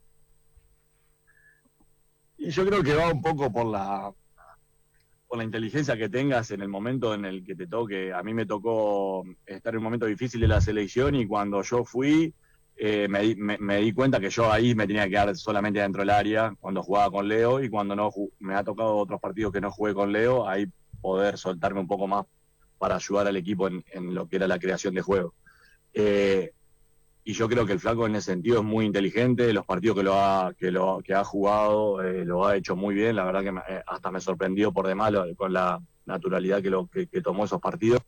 Speaker 2: Y yo creo que va un poco por la por la inteligencia que tengas en el momento en el que te toque. A mí me tocó estar en un momento difícil de la selección, y cuando yo fui Eh, me, di, me, me di cuenta que yo ahí me tenía que quedar solamente dentro del área cuando jugaba con Leo, y cuando no me ha tocado otros partidos que no jugué con Leo, ahí poder soltarme un poco más para ayudar al equipo en, en lo que era la creación de juego. Eh, y yo creo que el Flaco en ese sentido es muy inteligente. Los partidos que lo ha, que lo, que ha jugado eh, lo ha hecho muy bien. La verdad que me, hasta me sorprendió por demás lo, con la naturalidad que, lo, que, que tomó esos partidos.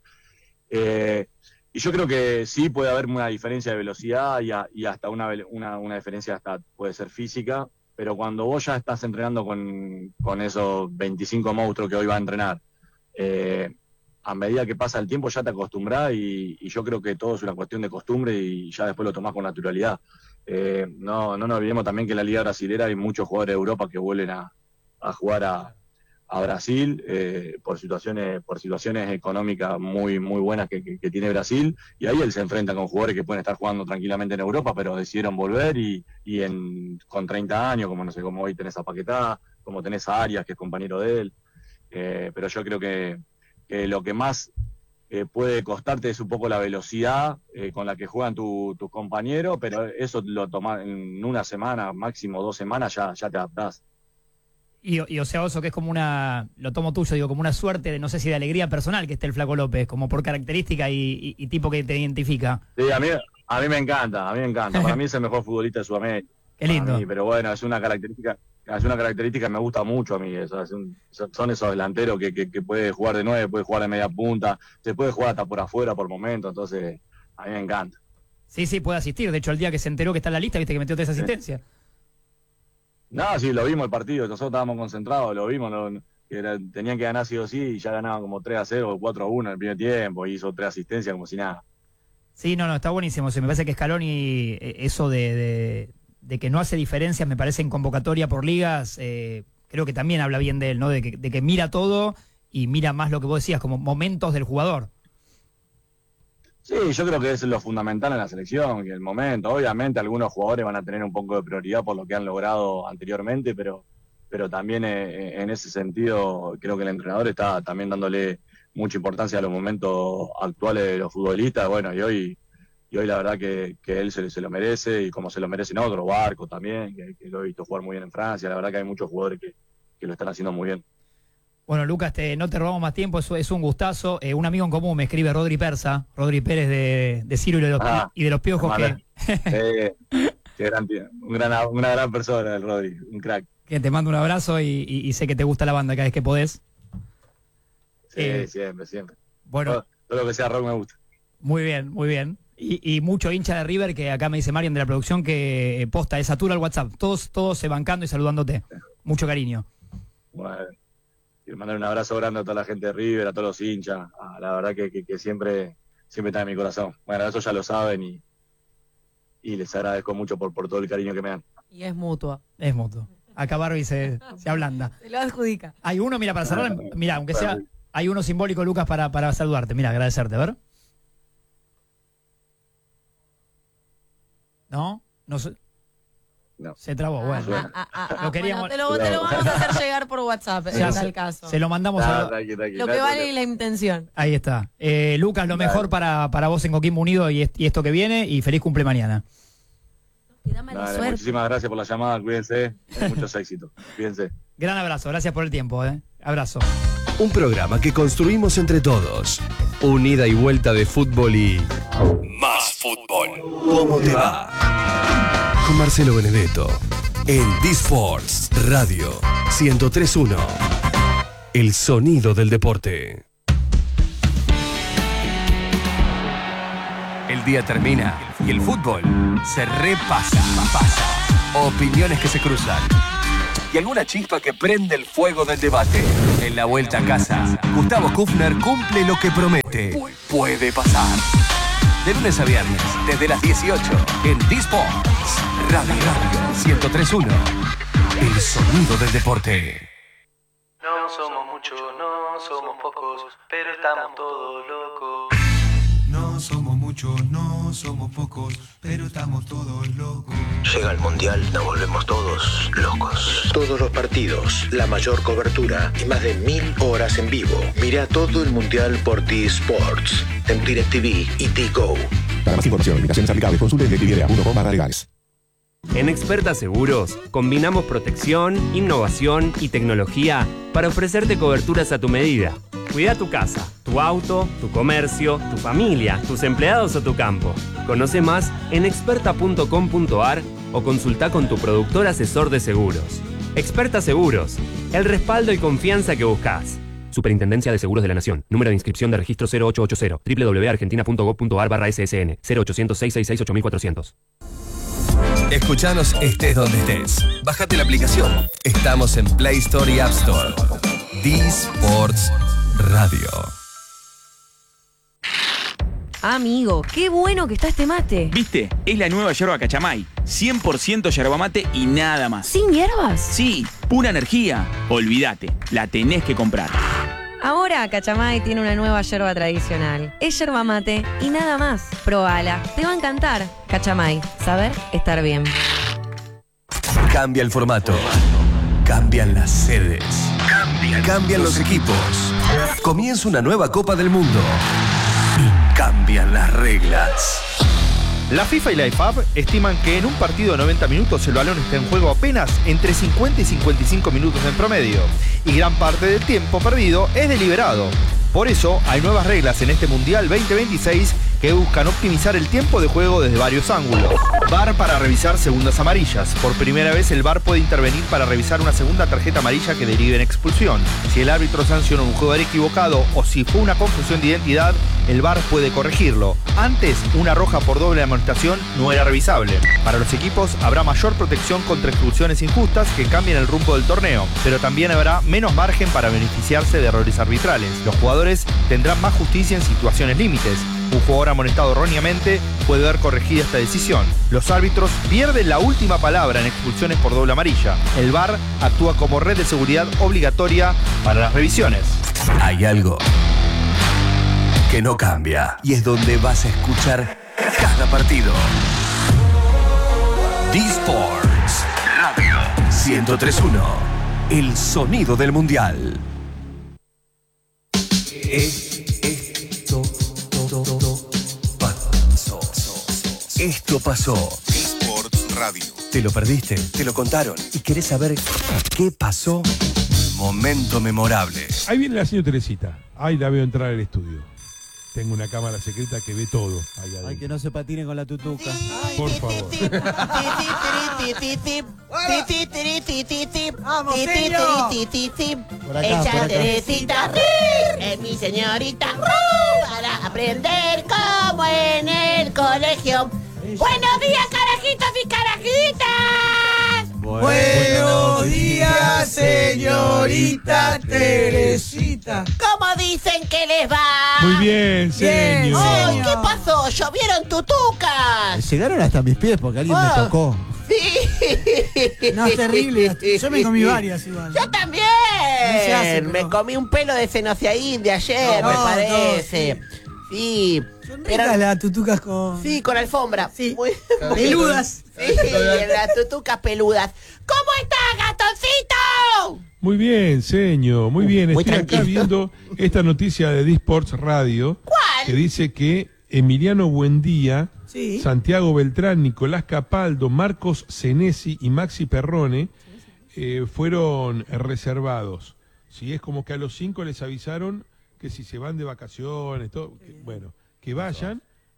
Speaker 2: Eh, Y yo creo que sí puede haber una diferencia de velocidad y, a, y hasta una, una, una diferencia hasta puede ser física, pero cuando vos ya estás entrenando con, con esos veinticinco monstruos que hoy va a entrenar, eh, a medida que pasa el tiempo ya te acostumbras, y, y yo creo que todo es una cuestión de costumbre y ya después lo tomás con naturalidad. Eh, no, no nos olvidemos también que en la Liga Brasilera hay muchos jugadores de Europa que vuelven a, a jugar a... a Brasil eh, por situaciones por situaciones económicas muy muy buenas que, que, que tiene Brasil, y ahí él se enfrenta con jugadores que pueden estar jugando tranquilamente en Europa, pero decidieron volver, y, y en, con treinta años, como no sé, como hoy tenés a Paquetá, como tenés a Arias, que es compañero de él, eh, pero yo creo que, que lo que más eh, puede costarte es un poco la velocidad eh, con la que juegan tus tu compañeros, pero eso lo tomás en una semana, máximo dos semanas, ya, ya te adaptás.
Speaker 1: Y, y o sea, Oso, que es como una, lo tomo tuyo, digo, como una suerte de, no sé si de alegría personal que esté el Flaco López, como por característica y, y, y tipo que te identifica.
Speaker 2: Sí, a mí, a mí me encanta, a mí me encanta. Para mí es el mejor futbolista de Sudamérica.
Speaker 1: Qué lindo.
Speaker 2: Mí, pero bueno, es una característica, es una característica que me gusta mucho a mí. Es, es un, son esos delanteros que, que, que puede jugar de nueve, puede jugar de media punta, se puede jugar hasta por afuera por momentos, entonces a mí me encanta.
Speaker 1: Sí, sí, puede asistir. De hecho, el día que se enteró que está en la lista, viste que metió tres asistencias. Sí.
Speaker 2: No, sí, lo vimos el partido, nosotros estábamos concentrados, lo vimos, lo, que era, tenían que ganar sí o sí, y ya ganaban como tres a cero o cuatro a uno en el primer tiempo, y hizo tres asistencias como si nada.
Speaker 1: Sí, no, no, está buenísimo. O sea, me parece que Scaloni, eso de, de, de que no hace diferencias, me parece en convocatoria por ligas, eh, creo que también habla bien de él, ¿no? De que, de que mira todo y mira más lo que vos decías, como momentos del jugador.
Speaker 2: Sí, yo creo que es lo fundamental en la selección, que el momento, obviamente algunos jugadores van a tener un poco de prioridad por lo que han logrado anteriormente, pero, pero también eh, en ese sentido creo que el entrenador está también dándole mucha importancia a los momentos actuales de los futbolistas, bueno, y hoy y hoy la verdad que, que él se, se lo merece, y como se lo merecen otros, Barco también, que, que lo he visto jugar muy bien en Francia, la verdad que hay muchos jugadores que, que lo están haciendo muy bien.
Speaker 1: Bueno, Lucas, te, no te robamos más tiempo, es, es un gustazo. Eh, un amigo en común me escribe, Rodri Persa, Rodri Pérez de, de Ciro y de los, ah, y de los Piojos. Que...
Speaker 2: eh, qué gran, una, una gran persona el Rodri, un crack.
Speaker 1: Que te mando un abrazo y, y, y sé que te gusta la banda cada vez que podés.
Speaker 2: Sí, eh, siempre, siempre.
Speaker 1: Bueno,
Speaker 2: todo, todo lo que sea rock me gusta.
Speaker 1: Muy bien, muy bien. Y, y mucho hincha de River, que acá me dice Marian de la producción que posta, es satura el WhatsApp. Todos, todos se bancando y saludándote. Mucho cariño.
Speaker 2: Bueno. Quiero mandar un abrazo grande a toda la gente de River, a todos los hinchas, a la verdad que, que, que siempre, siempre está en mi corazón. Bueno, eso ya lo saben, y, y les agradezco mucho por, por todo el cariño que me dan.
Speaker 3: Y es mutua.
Speaker 1: Es mutuo. Acá Barbie se, se ablanda.
Speaker 3: Se lo adjudica.
Speaker 1: Hay uno, mira, para cerrar, mira, aunque sea, hay uno simbólico, Lucas, para, para saludarte. Mira, agradecerte, a ver. ¿No? No sé. No. Se trabó, bueno.
Speaker 3: Ah, ah, ah, ah, lo queríamos... bueno, te, lo, te lo vamos a hacer llegar por WhatsApp, en tal se, caso.
Speaker 1: Se lo mandamos ah, a...
Speaker 2: Tranqui, tranqui,
Speaker 3: lo que vale es la intención.
Speaker 1: Ahí está. Eh, Lucas, lo mejor para, para vos en Coquimbo Unido y, est y esto que viene, y feliz cumple mañana.
Speaker 2: Dale, muchísimas gracias por la llamada, cuídense, muchos éxitos, cuídense.
Speaker 1: Gran abrazo, gracias por el tiempo, ¿eh? Abrazo.
Speaker 6: Un programa que construimos entre todos. Un ida y vuelta de fútbol y... más fútbol. ¿Cómo te va? Con Marcelo Benedetto. en D-Sports Radio ciento tres punto uno. El sonido del deporte. El día termina y el fútbol se repasa. Pasa. Opiniones que se cruzan. Y alguna chispa que prende el fuego del debate. En la vuelta a casa, Gustavo Kufner cumple lo que promete. Puede pasar. De lunes a viernes, desde las dieciocho, en D-Sports Radio Radio ciento tres punto uno. El sonido del deporte.
Speaker 7: No somos muchos, no somos pocos, pero estamos todos locos.
Speaker 8: No somos muchos, no somos pocos, pero estamos todos locos.
Speaker 9: Llega el Mundial, nos volvemos todos locos. Todos los partidos, la mayor cobertura y más de mil horas en vivo. Mira todo el Mundial por T-Sports, en DirecTV y T-Go.
Speaker 10: Para más información, limitaciones aplicables, consulte en directv punto com barra legales.
Speaker 11: En Experta Seguros, combinamos protección, innovación y tecnología para ofrecerte coberturas a tu medida. Cuida tu casa, tu auto, tu comercio, tu familia, tus empleados o tu campo. Conoce más en experta punto com punto a r o consulta con tu productor asesor de seguros. Experta Seguros, el respaldo y confianza que buscas. Superintendencia de Seguros de la Nación. Número de inscripción de registro cero ocho ocho cero. doble u doble u doble u punto argentina punto gov punto a r barra S S N. cero ochocientos, seiscientos sesenta y seis, ocho mil cuatrocientos.
Speaker 6: Escuchanos estés donde estés. Bájate la aplicación. Estamos en Play Store y App Store. D-Sports Radio.
Speaker 3: Amigo, qué bueno que está este mate.
Speaker 12: ¿Viste? Es la nueva yerba Cachamay. cien por ciento yerba mate y nada más.
Speaker 3: ¿Sin hierbas?
Speaker 12: Sí, pura energía. Olvídate, la tenés que comprar.
Speaker 3: Ahora Cachamay tiene una nueva yerba tradicional. Es yerba mate y nada más. Probala, te va a encantar. Cachamay, saber estar bien.
Speaker 6: Cambia el formato. Cambian las sedes. Cambian, Cambian los equipos. Comienza una nueva Copa del Mundo. Y cambian las reglas.
Speaker 13: La FIFA y la I F A B estiman que en un partido de noventa minutos el balón está en juego apenas entre cincuenta y cincuenta y cinco minutos en promedio, y gran parte del tiempo perdido es deliberado. Por eso hay nuevas reglas en este Mundial veinte veintiséis que buscan optimizar el tiempo de juego desde varios ángulos. V A R para revisar segundas amarillas. Por primera vez el V A R puede intervenir para revisar una segunda tarjeta amarilla que derive en expulsión. Si el árbitro sanciona un jugador equivocado o si fue una confusión de identidad, el V A R puede corregirlo. Antes, una roja por doble amonestación no era revisable. Para los equipos habrá mayor protección contra expulsiones injustas que cambien el rumbo del torneo, pero también habrá menos margen para beneficiarse de errores arbitrales. Los jugadores tendrán más justicia en situaciones límites. Un jugador amonestado erróneamente puede ver corregida esta decisión. Los árbitros pierden la última palabra en expulsiones por doble amarilla. El V A R actúa como red de seguridad obligatoria para las revisiones.
Speaker 6: Hay algo que no cambia y es donde vas a escuchar cada partido. D-Sports Radio ciento tres punto uno. El sonido del mundial. Esto pasó. Esto pasó.
Speaker 8: D-Sports Radio.
Speaker 6: ¿Te lo perdiste? ¿Te lo contaron? ¿Y querés saber qué pasó? Momento memorable.
Speaker 14: Ahí viene la señora Teresita. Ahí la veo entrar al estudio. Tengo una cámara secreta que ve todo ahí adentro.
Speaker 15: Ay, que no se patine con la tutuca.
Speaker 14: Por favor.
Speaker 15: ¡Vamos, señor! Por acá,
Speaker 16: Ella
Speaker 15: por acá.
Speaker 16: Teresita es mi señorita para aprender como en el colegio. Buenos días, carajitos y carajitas.
Speaker 15: Buenos días, señorita Teresita.
Speaker 16: ¿Cómo dicen que les va?
Speaker 14: Muy bien, señor.
Speaker 16: Oh, ¿qué pasó? ¿Llovieron tutucas?
Speaker 15: Llegaron hasta mis pies porque alguien me
Speaker 16: Oh.
Speaker 15: tocó.
Speaker 16: Sí.
Speaker 17: No, es terrible. Yo me comí varias igual.
Speaker 16: Yo también.
Speaker 17: No se hace,
Speaker 16: me
Speaker 17: pero-
Speaker 16: comí un pelo de cenociaín de ayer,
Speaker 17: No,
Speaker 16: me
Speaker 17: no,
Speaker 16: parece. Sí.
Speaker 17: Son
Speaker 16: Pero-
Speaker 17: ricas las tutucas con...
Speaker 16: Sí, con alfombra.
Speaker 17: Sí.
Speaker 16: Muy- muy-
Speaker 17: Peludas.
Speaker 16: Sí, las tutucas peludas. ¿Cómo está, Gastoncito?
Speaker 14: Muy bien, señor. Muy bien.
Speaker 16: Muy
Speaker 14: Estoy acá
Speaker 16: tranquilo.
Speaker 14: viendo esta noticia de D-Sports Radio.
Speaker 16: ¿Cuál?
Speaker 14: Que dice que Emiliano Buendía,
Speaker 17: Sí.
Speaker 14: Santiago Beltrán, Nicolás Capaldo, Marcos Senesi y Maxi Perrone eh, fueron reservados. Sí, es como que a los cinco les avisaron que si se van de vacaciones, todo, que, bueno, que vayan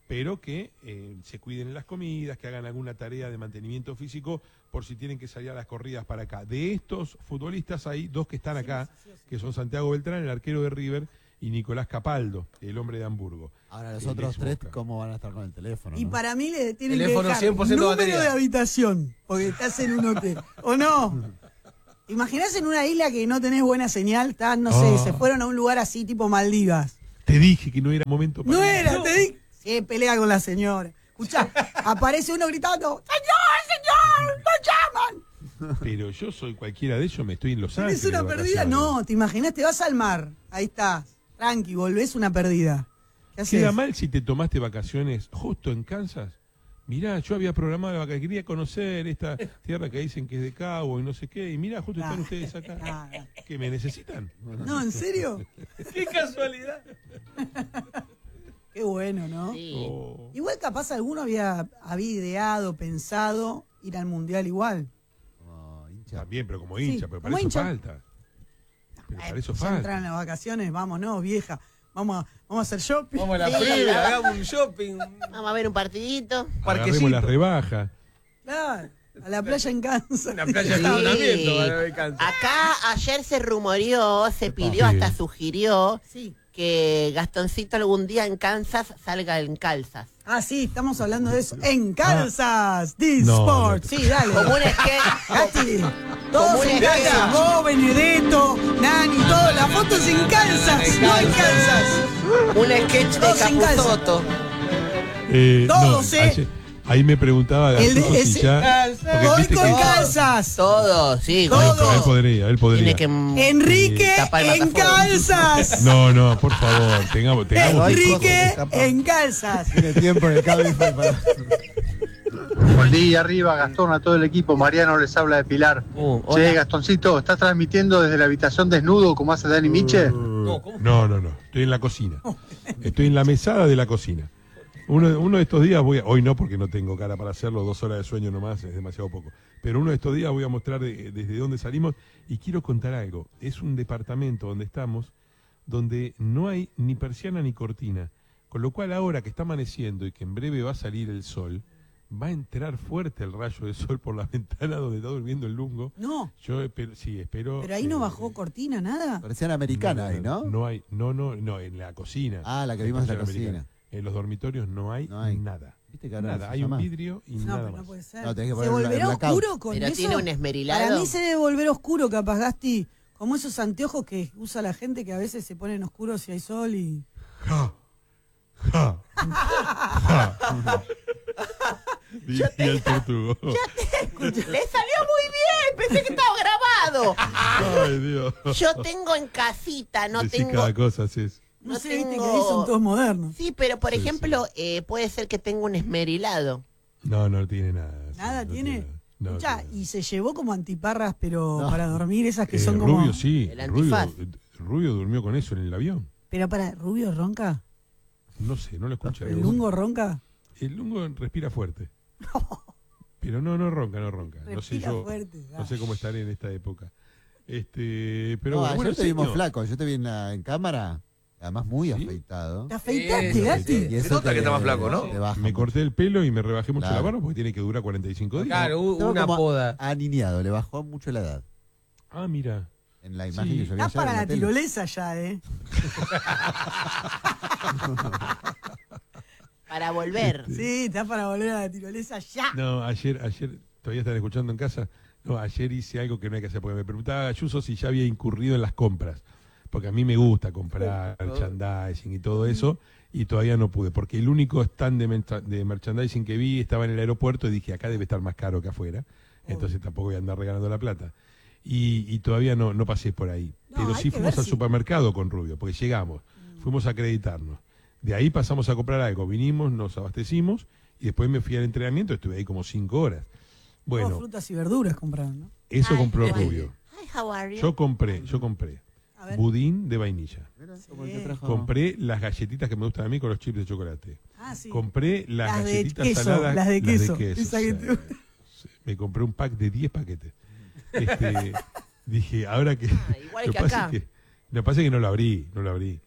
Speaker 14: pero que eh, se cuiden en las comidas, que hagan alguna tarea de mantenimiento físico por si tienen que salir a las corridas para acá. De estos futbolistas hay dos que están acá, que son Santiago Beltrán, el arquero de River, y Nicolás Capaldo, el hombre de Hamburgo.
Speaker 15: Ahora, los
Speaker 14: El
Speaker 15: otros tres,
Speaker 14: ex Boca.
Speaker 15: ¿cómo van a estar con el teléfono?
Speaker 17: Y
Speaker 15: no?
Speaker 17: para mí le tienen que
Speaker 15: Teléfono
Speaker 17: dejar
Speaker 15: cien por ciento
Speaker 17: número
Speaker 15: batería.
Speaker 17: de habitación, porque estás en un hotel. ¿O no? Imaginás en una isla que no tenés buena señal, estás, no sé,
Speaker 14: Ah.
Speaker 17: se fueron a un lugar así tipo Maldivas.
Speaker 14: Te dije que no era momento para
Speaker 17: No
Speaker 14: eso.
Speaker 17: era, te di. Sí, pelea con la señora. Escuchá, aparece uno gritando, ¡Señor, señor! ¡Lo llaman!
Speaker 14: Pero yo soy cualquiera de ellos, me estoy en Los Ángeles.
Speaker 17: ¿Tenés una
Speaker 14: de
Speaker 17: perdida?
Speaker 14: vacaciones.
Speaker 17: No, te imaginás, te vas al mar. Ahí estás. Tranqui, volvés una perdida. ¿Qué haces?
Speaker 14: ¿Queda mal si te tomaste vacaciones justo en Kansas? Mirá, yo había programado vacaciones, quería conocer esta tierra que dicen que es de Cabo y no sé qué, y mirá, justo están
Speaker 17: Ah,
Speaker 14: ustedes acá. ¿Que me necesitan?
Speaker 17: No, ¿en serio?
Speaker 5: ¡Qué casualidad!
Speaker 17: Qué bueno, ¿no?
Speaker 14: Oh.
Speaker 17: Igual capaz alguno había, había ideado, pensado ir al Mundial igual.
Speaker 14: También, pero como
Speaker 17: Sí,
Speaker 14: hincha, pero para
Speaker 17: como
Speaker 14: eso
Speaker 17: hincha.
Speaker 14: falta. Pero para eso
Speaker 17: Ya
Speaker 14: falta.
Speaker 17: entran las vacaciones, vámonos, vieja. Vamos a, vamos a hacer shopping.
Speaker 5: Vamos a la
Speaker 16: Sí,
Speaker 5: previa,
Speaker 16: ¿verdad?
Speaker 5: hagamos un shopping.
Speaker 16: Vamos a ver un partidito.
Speaker 14: Agarremos las rebajas.
Speaker 17: Claro, a la playa en Kansas.
Speaker 5: La playa de
Speaker 16: Sí.
Speaker 5: estacionamiento para ver Kansas.
Speaker 16: Acá ayer se rumoreó, se pidió,
Speaker 14: Sí.
Speaker 16: hasta sugirió
Speaker 17: Sí.
Speaker 16: que Gastoncito algún día en Kansas salga en calzas.
Speaker 17: Ah, sí, estamos hablando de eso. En Kansas, This
Speaker 14: No,
Speaker 17: Sport.
Speaker 14: no.
Speaker 17: Sí, dale.
Speaker 16: Como un sketch.
Speaker 17: Gatti, todos
Speaker 16: Como un
Speaker 17: en
Speaker 16: sketch.
Speaker 17: Kansas. Vos, Benedetto, Nani, todas las fotos en Kansas. No en Kansas.
Speaker 16: Un sketch de
Speaker 17: Todos en calza.
Speaker 16: Capusotto.
Speaker 14: Eh,
Speaker 17: Todos,
Speaker 14: no,
Speaker 17: ¿eh?
Speaker 14: ayer- ahí me preguntaba
Speaker 17: El de-
Speaker 14: Gastón si
Speaker 17: ese-
Speaker 14: ya. porque
Speaker 17: Voy
Speaker 14: viste
Speaker 17: con
Speaker 14: que-
Speaker 17: Kansas.
Speaker 16: Todos, sí.
Speaker 17: Todos.
Speaker 16: con-
Speaker 14: Él podría, él podría.
Speaker 16: Tiene que
Speaker 17: Enrique
Speaker 16: tapar el
Speaker 17: en
Speaker 16: matafuego.
Speaker 17: Calzas.
Speaker 14: No, no, por favor, tengamos, tengamos.
Speaker 17: Enrique en Calzas.
Speaker 15: Tiene tiempo en el Cabify para...
Speaker 18: Buen día arriba, Gastón, a todo el equipo. Mariano les habla de Pilar.
Speaker 16: Uh,
Speaker 18: Che,
Speaker 16: hola.
Speaker 18: Gastoncito, ¿estás transmitiendo desde la habitación desnudo como hace Dani Miche?
Speaker 14: No, no, no, estoy en la cocina. Estoy en la mesada de la cocina. Uno, uno de estos días voy a, hoy no porque no tengo cara para hacerlo, dos horas de sueño nomás, es demasiado poco. Pero uno de estos días voy a mostrar de- desde dónde salimos y quiero contar algo. Es un departamento donde estamos, donde no hay ni persiana ni cortina. Con lo cual ahora que está amaneciendo y que en breve va a salir el sol, va a entrar fuerte el rayo de sol por la ventana donde está durmiendo el lungo.
Speaker 17: No,
Speaker 14: Yo espero, sí, espero.
Speaker 17: pero ahí no
Speaker 14: eh,
Speaker 17: bajó cortina, nada.
Speaker 15: Parecían americana ahí, ¿no?
Speaker 14: No hay, no, no, no, en la cocina.
Speaker 15: Ah, la que vimos en la
Speaker 14: persiana
Speaker 15: cocina.
Speaker 14: americana. En los dormitorios no hay,
Speaker 15: No hay.
Speaker 14: nada.
Speaker 15: ¿Viste que ahora
Speaker 14: Nada,
Speaker 15: se
Speaker 14: hay un
Speaker 15: llama?
Speaker 14: vidrio y
Speaker 17: No,
Speaker 14: nada
Speaker 17: pero no
Speaker 14: más.
Speaker 17: puede ser.
Speaker 15: No, tenés que
Speaker 17: ¿Se
Speaker 15: poner bla-
Speaker 17: volverá
Speaker 15: blackout.
Speaker 17: oscuro con
Speaker 16: Pero
Speaker 17: eso?
Speaker 16: tiene un esmerilado.
Speaker 17: Para mí se debe volver oscuro, capaz, Gasti. Como esos anteojos que usa la gente que a veces se ponen oscuros si hay sol y...
Speaker 14: Ja, ja, ja. Diría el tortugo.
Speaker 16: Le salió muy bien, pensé que estaba grabado.
Speaker 14: Ay, Dios.
Speaker 16: Yo tengo en casita, no
Speaker 14: Decís
Speaker 16: tengo...
Speaker 14: cada cosa, sí.
Speaker 17: No,
Speaker 16: No
Speaker 17: sé, viste que
Speaker 16: tengo-
Speaker 17: ahí son todos modernos.
Speaker 16: Sí, pero por
Speaker 14: Sí,
Speaker 16: ejemplo, eh, puede ser que tenga un esmerilado.
Speaker 14: No, no tiene nada. sí,
Speaker 17: ¿Nada
Speaker 14: no
Speaker 17: tiene?
Speaker 14: nada. No,
Speaker 17: Escuchá,
Speaker 14: tiene nada.
Speaker 17: y se llevó como antiparras, pero
Speaker 15: No.
Speaker 17: para dormir, esas que
Speaker 14: Eh,
Speaker 17: son como...
Speaker 14: Rubio sí,
Speaker 16: El
Speaker 14: Rubio,
Speaker 16: antifaz.
Speaker 14: eh, Rubio durmió con eso en el avión.
Speaker 17: Pero para, ¿Rubio ronca?
Speaker 14: No sé, no lo escuché.
Speaker 17: ¿El lungo ronca?
Speaker 14: El lungo respira fuerte. Pero no, no ronca, no ronca. No sé
Speaker 17: Respira
Speaker 14: yo,
Speaker 17: fuerte,
Speaker 14: no sé cómo estaré en esta época. Este, pero
Speaker 15: No,
Speaker 14: bueno,
Speaker 15: ayer
Speaker 14: bueno,
Speaker 15: te vimos
Speaker 14: señor.
Speaker 15: flaco, yo te vi en, la- en cámara, además muy
Speaker 14: ¿Sí?
Speaker 15: afeitado.
Speaker 17: ¿Te afeitaste,
Speaker 5: Sí,
Speaker 17: Gasti?
Speaker 15: Y eso
Speaker 12: Se nota
Speaker 15: te-
Speaker 12: que está más flaco, ¿no?
Speaker 15: te baja
Speaker 14: Me
Speaker 15: mucho.
Speaker 14: corté el pelo y me rebajé mucho
Speaker 15: Claro.
Speaker 14: la barba porque tiene que durar cuarenta y cinco días.
Speaker 5: Claro, u-
Speaker 15: Estaba
Speaker 5: una
Speaker 15: como
Speaker 5: poda.
Speaker 15: aniñado, le bajó mucho la edad.
Speaker 14: Ah, mira.
Speaker 15: En la imagen
Speaker 14: Sí.
Speaker 15: que yo vi
Speaker 17: Estás
Speaker 15: ayer
Speaker 17: para
Speaker 15: en
Speaker 17: la
Speaker 15: la tele.
Speaker 17: tirolesa ya, ¿eh?
Speaker 16: Para volver.
Speaker 17: Sí, estás para volver a la tirolesa ya.
Speaker 14: No, ayer, ayer, todavía están escuchando en casa. No, ayer hice algo que no hay que hacer porque me preguntaba Ayuso si ya había incurrido en las compras. Porque a mí me gusta comprar merchandising y todo eso. Y todavía no pude. Porque el único stand de, mercha- de merchandising que vi estaba en el aeropuerto y dije, acá debe estar más caro que afuera. Entonces tampoco voy a andar regalando la plata. Y, y todavía no, no pasé por ahí.
Speaker 17: No,
Speaker 14: Pero
Speaker 17: hay
Speaker 14: sí
Speaker 17: que
Speaker 14: fuimos
Speaker 17: ver
Speaker 14: al
Speaker 17: si-
Speaker 14: supermercado con Rubio, porque llegamos, fuimos a acreditarnos. De ahí pasamos a comprar algo, vinimos, nos abastecimos y después me fui al entrenamiento, estuve ahí como cinco horas.
Speaker 17: Todas
Speaker 14: Bueno,
Speaker 17: frutas y verduras compraron, ¿no?
Speaker 14: eso
Speaker 16: Ay,
Speaker 14: compró
Speaker 16: qué
Speaker 14: Rubio.
Speaker 16: Hi, how are you?
Speaker 14: Yo compré, yo compré
Speaker 17: A ver.
Speaker 14: budín de vainilla.
Speaker 15: Mira, como el que trajo-
Speaker 14: Compré las galletitas que me gustan a mí con los chips de chocolate.
Speaker 17: Ah, sí.
Speaker 14: Compré las,
Speaker 17: Las de
Speaker 14: galletitas
Speaker 17: queso,
Speaker 14: saladas.
Speaker 17: las de queso.
Speaker 14: queso,
Speaker 17: Esa que
Speaker 14: sí.
Speaker 17: te-
Speaker 14: Sí, me compré un pack de diez paquetes. Este, dije, ahora que...
Speaker 16: Ah, igual
Speaker 14: lo
Speaker 16: que
Speaker 14: pasa
Speaker 16: acá.
Speaker 14: es que- lo que pasa es que no lo abrí, no lo abrí.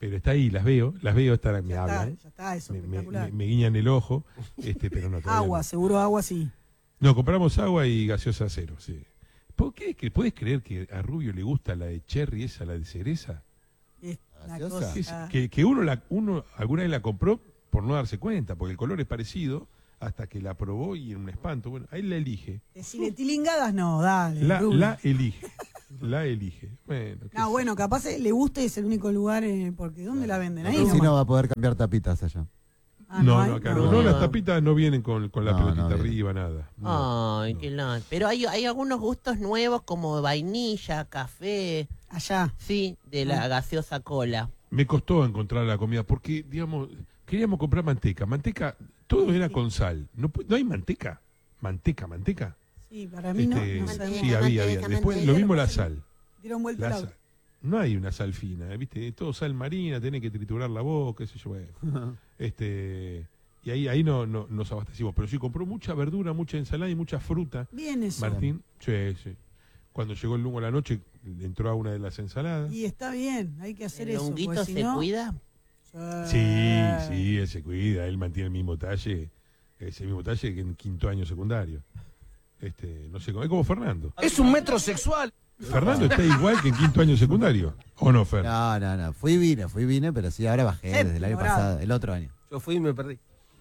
Speaker 14: Pero está ahí, las veo, las veo, están, me
Speaker 17: Ya está,
Speaker 14: hablan,
Speaker 17: ya está, eso,
Speaker 14: me, me,
Speaker 17: espectacular.
Speaker 14: me- me guiñan el ojo, este, pero no. todavía
Speaker 17: Agua,
Speaker 14: no.
Speaker 17: seguro agua, sí.
Speaker 14: No, compramos agua y gaseosa cero, sí. ¿Por qué? ¿Que ¿Puedes creer que a Rubio le gusta la de cherry esa, la de cereza?
Speaker 17: Es una
Speaker 15: ¿Gaseosa?
Speaker 17: cosa-
Speaker 14: Que, es- que, que uno, la, uno alguna vez la compró por no darse cuenta, porque el color es parecido, hasta que la probó y en un espanto. Bueno, ahí la elige.
Speaker 17: Decirle tilingadas, no, dale.
Speaker 14: La,
Speaker 17: Rubio.
Speaker 14: la elige. La elige. Bueno, qué
Speaker 17: No,
Speaker 14: sé.
Speaker 17: bueno, capaz eh, le gusta y es el único lugar, eh, porque ¿dónde la venden? Ahí
Speaker 15: Si
Speaker 17: nomás.
Speaker 15: no va a poder cambiar tapitas allá.
Speaker 17: Ah,
Speaker 14: no,
Speaker 17: hay?
Speaker 14: no, acá no. No, las tapitas no vienen con, con la
Speaker 15: No,
Speaker 14: pelotita
Speaker 15: no vienen.
Speaker 14: arriba, nada. No.
Speaker 16: Ay, qué lástima. Pero hay, hay algunos gustos nuevos como vainilla, café.
Speaker 17: Allá.
Speaker 16: Sí, de la gaseosa cola.
Speaker 14: Me costó encontrar la comida porque, digamos, queríamos comprar manteca. Manteca, todo era con sal. No, pu- no hay manteca. Manteca, manteca.
Speaker 17: Sí, para mí no.
Speaker 14: Este,
Speaker 17: no sabemos.
Speaker 14: sí, había, había. Después, lo mismo la sal.
Speaker 17: Dieron vuelta
Speaker 14: La
Speaker 17: al
Speaker 14: sal.
Speaker 17: auto.
Speaker 14: No hay una sal fina, ¿eh? ¿Viste? Es todo sal marina, tenés que triturar la boca, qué sé yo. Bueno. este, y ahí, ahí no, no nos abastecimos. Pero sí compró mucha verdura, mucha ensalada y mucha fruta.
Speaker 17: Bien eso.
Speaker 14: Martín, sí, sí. Cuando llegó el lunes a la noche, entró a una de las ensaladas.
Speaker 17: Y está bien, hay que hacer
Speaker 16: ¿El
Speaker 17: eso.
Speaker 16: honguito
Speaker 17: porque si
Speaker 16: se
Speaker 17: no-
Speaker 16: cuida?
Speaker 14: Sí, sí, él se cuida, él mantiene el mismo talle, ese mismo talle que en quinto año secundario. Este, no sé, es como Fernando.
Speaker 19: Es un metrosexual.
Speaker 14: Fernando está igual que en quinto año secundario, ¿o no, Fer?
Speaker 15: No, no, no. Fui y vine, fui y vine, pero sí, ahora bajé desde el año
Speaker 19: Séptimo grado.
Speaker 15: pasado, el otro año.
Speaker 19: Yo fui y me perdí.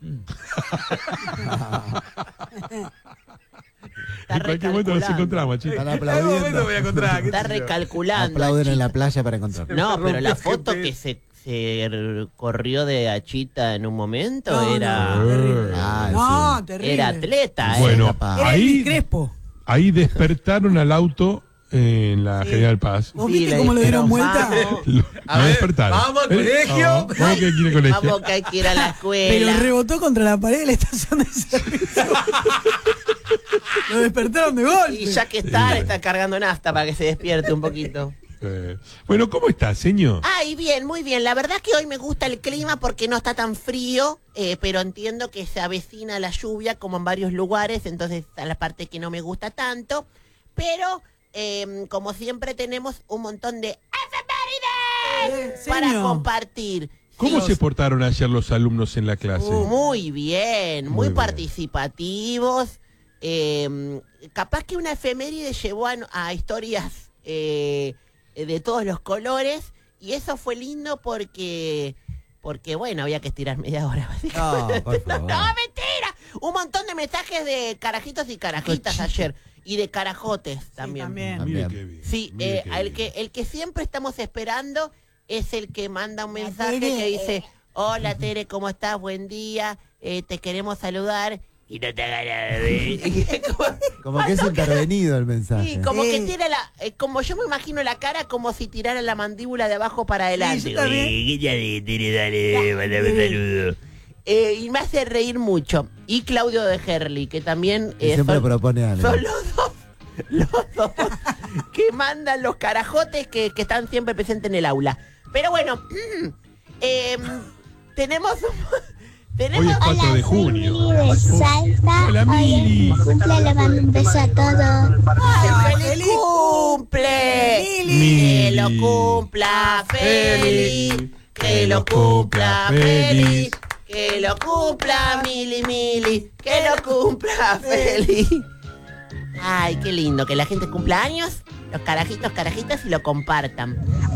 Speaker 16: Está
Speaker 14: En cualquier momento nos
Speaker 16: recalculando.
Speaker 14: encontramos, chicos.
Speaker 15: Están
Speaker 19: En algún momento
Speaker 15: aplaudiendo.
Speaker 19: voy a encontrar.
Speaker 16: Está recalculando.
Speaker 15: Aplauden en la
Speaker 16: Achita.
Speaker 15: playa para encontrar.
Speaker 16: No, pero la
Speaker 19: rompió
Speaker 16: foto
Speaker 19: G P S.
Speaker 16: que se, se r- corrió de Achita en un momento
Speaker 17: No,
Speaker 16: era,
Speaker 17: no, terrible.
Speaker 15: Ah,
Speaker 17: No,
Speaker 15: sí.
Speaker 17: terrible.
Speaker 16: era atleta. ¿eh?
Speaker 14: Bueno,
Speaker 15: Capaz.
Speaker 17: Era
Speaker 14: ahí,
Speaker 17: Elvis Crespo.
Speaker 14: ahí despertaron al auto en la General Paz.
Speaker 17: ¿Vos
Speaker 16: Sí,
Speaker 17: viste
Speaker 16: le
Speaker 17: cómo lo dieron
Speaker 16: dijeron,
Speaker 17: vuelta?
Speaker 16: vamos.
Speaker 14: Lo,
Speaker 19: A
Speaker 14: lo
Speaker 19: ver,
Speaker 14: despertaron.
Speaker 19: vamos al
Speaker 14: ¿Eh?
Speaker 19: colegio.
Speaker 14: Vamos, vamos que quiere colegio.
Speaker 16: Vamos que hay que ir a la
Speaker 17: Pero
Speaker 16: escuela.
Speaker 17: rebotó contra la pared de la estación de servicio. Lo despertaron de golpe.
Speaker 16: Y ya que está, le está cargando nafta para que se despierte un poquito.
Speaker 14: Eh, bueno, ¿cómo está, señor?
Speaker 16: Ay, bien, muy bien. La verdad que hoy me gusta el clima porque no está tan frío, eh, pero entiendo que se avecina la lluvia como en varios lugares, entonces está la parte que no me gusta tanto. Pero, eh, como siempre, tenemos un montón de efemérides
Speaker 17: Eh,
Speaker 16: para
Speaker 17: señor.
Speaker 16: compartir.
Speaker 14: ¿Cómo
Speaker 16: Sí.
Speaker 14: se portaron ayer los alumnos en la clase?
Speaker 16: Uh, muy bien, muy,
Speaker 14: Muy bien.
Speaker 16: participativos. Eh, capaz que una efeméride llevó a, a historias eh, de todos los colores y eso fue lindo porque, porque bueno, había que estirar media hora.
Speaker 15: No, por favor.
Speaker 16: No, mentira. Un montón de mensajes de carajitos y carajitas ayer y de carajotes también.
Speaker 17: también.
Speaker 14: Mire
Speaker 15: También.
Speaker 14: qué bien.
Speaker 16: Sí,
Speaker 14: mire
Speaker 16: eh,
Speaker 14: qué
Speaker 16: el,
Speaker 14: bien.
Speaker 16: que, el que siempre estamos esperando es el que manda un mensaje
Speaker 17: Tere.
Speaker 16: que dice, hola Tere, ¿cómo estás? Buen día, eh, te queremos saludar y no te hagas nada de...
Speaker 15: Como que es intervenido el mensaje.
Speaker 16: Sí, como que
Speaker 17: Sí.
Speaker 16: tira la, eh, como yo me imagino la cara como si tirara la mandíbula de abajo para adelante.
Speaker 17: yo también.
Speaker 16: Oye, ¿qué tal, Tere? Dale, mandame saludo. Eh, y me hace reír mucho. Y Claudio de Herli, que también
Speaker 15: Y
Speaker 16: eh,
Speaker 15: siempre
Speaker 16: son-
Speaker 15: propone algo.
Speaker 16: son los dos, los dos que mandan los carajotes que, que están siempre presentes en el aula. Pero bueno, eh, tenemos un- tenemos
Speaker 14: Hoy es cuatro de junio.
Speaker 20: de Salta.
Speaker 14: Hola,
Speaker 20: Hoy es
Speaker 14: Mili.
Speaker 20: mi cumple, le mando un beso a todos.
Speaker 16: ¡Ay, feliz cumple!
Speaker 14: Mili.
Speaker 16: Que lo cumpla feliz, que lo cumpla feliz, que lo cumpla Mili Mili, que lo cumpla feliz. Ay, qué lindo, que la gente cumpla años, los carajitos, carajitas y lo compartan.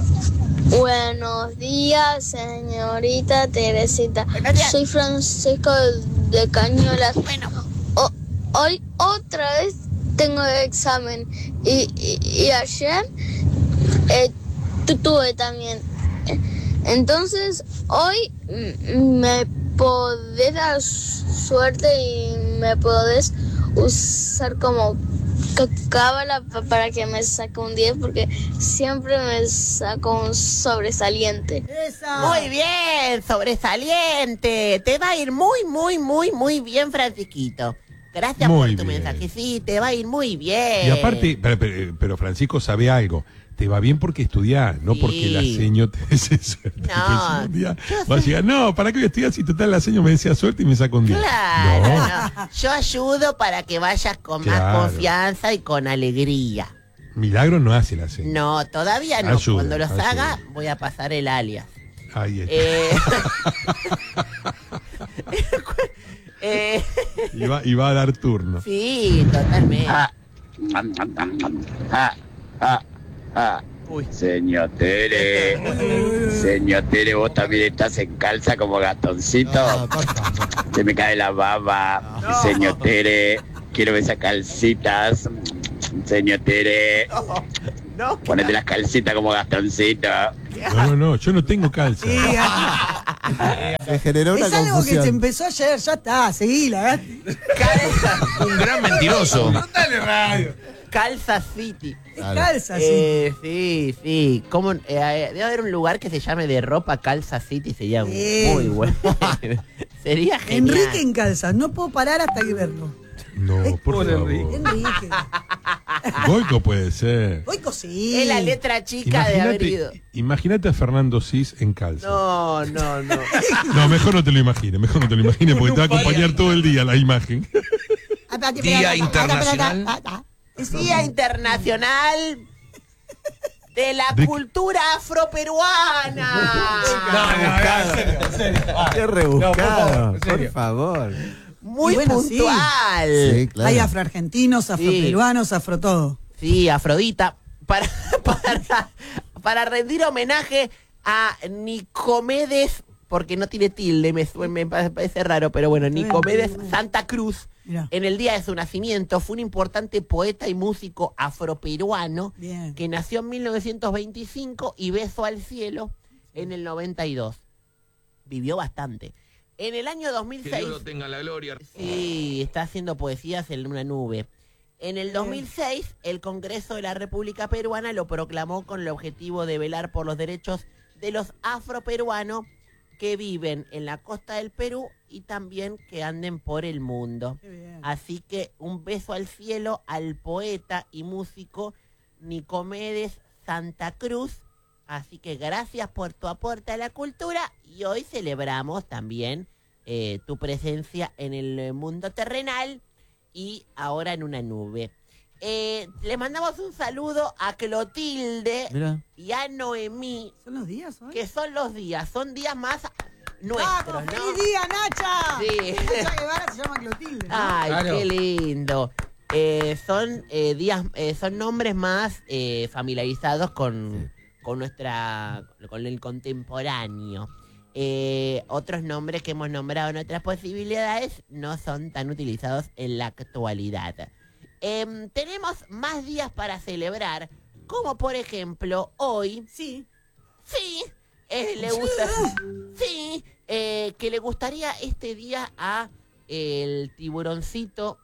Speaker 20: Buenos días, señorita Teresita.
Speaker 16: Buenos días.
Speaker 20: Soy Francisco de Cañuelas.
Speaker 16: Bueno,
Speaker 20: O- hoy otra vez tengo examen y, y- y ayer eh, tu- tuve también. Eh, Entonces hoy mm, me podés dar suerte y me podés usar como ca- cábala pa- para que me saque un diez porque siempre me saco un sobresaliente.
Speaker 17: Esa.
Speaker 16: muy bien, sobresaliente. Te va a ir muy, muy, muy, muy bien, Francisquito. Gracias
Speaker 14: Muy
Speaker 16: por tu
Speaker 14: bien.
Speaker 16: mensaje. Sí, te va a ir muy bien.
Speaker 14: Y aparte, pero, pero- pero Francisco sabe algo. Te va bien porque estudiás, no
Speaker 16: Sí.
Speaker 14: porque la seño te desea suerte.
Speaker 16: No,
Speaker 14: Pues un día
Speaker 16: yo
Speaker 14: vas a
Speaker 16: sé-
Speaker 14: llegar, no, ¿para qué voy a estudiar si total la seño me decía suerte y me saco un día?
Speaker 16: Claro,
Speaker 14: No.
Speaker 16: no. Yo ayudo para que vayas con
Speaker 14: Claro.
Speaker 16: más confianza y con alegría.
Speaker 14: Milagro no hace la seño.
Speaker 16: No, todavía no.
Speaker 14: Ayuda,
Speaker 16: Cuando los
Speaker 14: ayuda.
Speaker 16: haga, voy a pasar el alias.
Speaker 14: Ahí está.
Speaker 16: Eh, eh,
Speaker 14: Y va, y va a dar turno.
Speaker 16: sí, totalmente.
Speaker 21: Ah, ah, ah, ah. Señor Tere, señor Tere, vos también estás en calza como Gastoncito. Se me cae la baba. Señor Tere, quiero ver esas calcitas. Señor Tere,
Speaker 16: no,
Speaker 21: ponete las calcitas como Gastoncito.
Speaker 14: No, no, no, yo no tengo calza.
Speaker 15: Se generó una
Speaker 17: Es algo que
Speaker 15: confusión.
Speaker 17: se empezó ayer, ya está, seguila.
Speaker 19: Un gran mentiroso.
Speaker 16: Dale radio. Calza City.
Speaker 17: Es Calza
Speaker 16: Eh, sí, sí. ¿Cómo, eh, debe haber un lugar que se llame de ropa Calza City, sería
Speaker 17: Sí.
Speaker 16: muy bueno. Sería genial.
Speaker 17: Enrique en calzas, no puedo parar hasta que verlo.
Speaker 14: No, por favor.
Speaker 17: Enrique.
Speaker 14: Goico puede ser.
Speaker 17: Goico sí.
Speaker 16: Es la letra chica de haber ido.
Speaker 14: Imagínate a Fernando Cis en calza.
Speaker 16: No, no, no.
Speaker 14: No, mejor no te lo imagines, mejor no te lo imagines porque te va a acompañar todo el día la imagen.
Speaker 19: Día Internacional.
Speaker 16: Día Internacional de la
Speaker 14: De-
Speaker 16: Cultura Afroperuana.
Speaker 15: Qué rebuscado,
Speaker 17: No, por favor, en
Speaker 15: por
Speaker 17: serio.
Speaker 15: favor.
Speaker 16: Muy
Speaker 17: Y bueno, sí.
Speaker 16: puntual.
Speaker 15: Sí, claro.
Speaker 17: Hay afroargentinos, afroperuanos, afro todo.
Speaker 16: Sí, Afrodita. Para, para, para rendir homenaje a Nicomedes, porque no tiene tilde, me, sue- me pa- parece raro, pero bueno, Nicomedes Santa Cruz,
Speaker 17: Mirá.
Speaker 16: en el día de su nacimiento, fue un importante poeta y músico afroperuano
Speaker 17: Bien.
Speaker 16: que nació en mil novecientos veinticinco y besó al cielo en el noventa y dos. Vivió bastante. En el año dos mil seis...
Speaker 19: Que Dios lo tenga la gloria.
Speaker 16: Sí, está haciendo poesías en una nube. En el dos mil seis, el Congreso de la República Peruana lo proclamó con el objetivo de velar por los derechos de los afroperuanos que viven en la costa del Perú y también que anden por el mundo. Así que un beso al cielo al poeta y músico Nicomedes Santa Cruz. Así que gracias por tu aporte a la cultura y hoy celebramos también eh, tu presencia en el mundo terrenal y ahora en una nube. Eh, le mandamos un saludo a Clotilde
Speaker 15: Mira.
Speaker 16: y a Noemí.
Speaker 17: ¿Son los días hoy?
Speaker 16: Que son los días, son días más nuestros,
Speaker 17: ¡Vamos,
Speaker 16: ¿no?
Speaker 17: feliz día, Nacha!
Speaker 16: Sí.
Speaker 17: Nacha Guevara se llama Clotilde, ¿no?
Speaker 16: Ay,
Speaker 17: Claro.
Speaker 16: qué lindo. Eh, son eh, días, eh, son nombres más eh, familiarizados con, con nuestra, con el contemporáneo. Eh, otros nombres que hemos nombrado en otras posibilidades no son tan utilizados en la actualidad. Em, tenemos más días para celebrar, como por ejemplo hoy.
Speaker 17: Sí.
Speaker 16: Sí. eh, le gusta. Sí. eh, que le gustaría este día a el tiburoncito,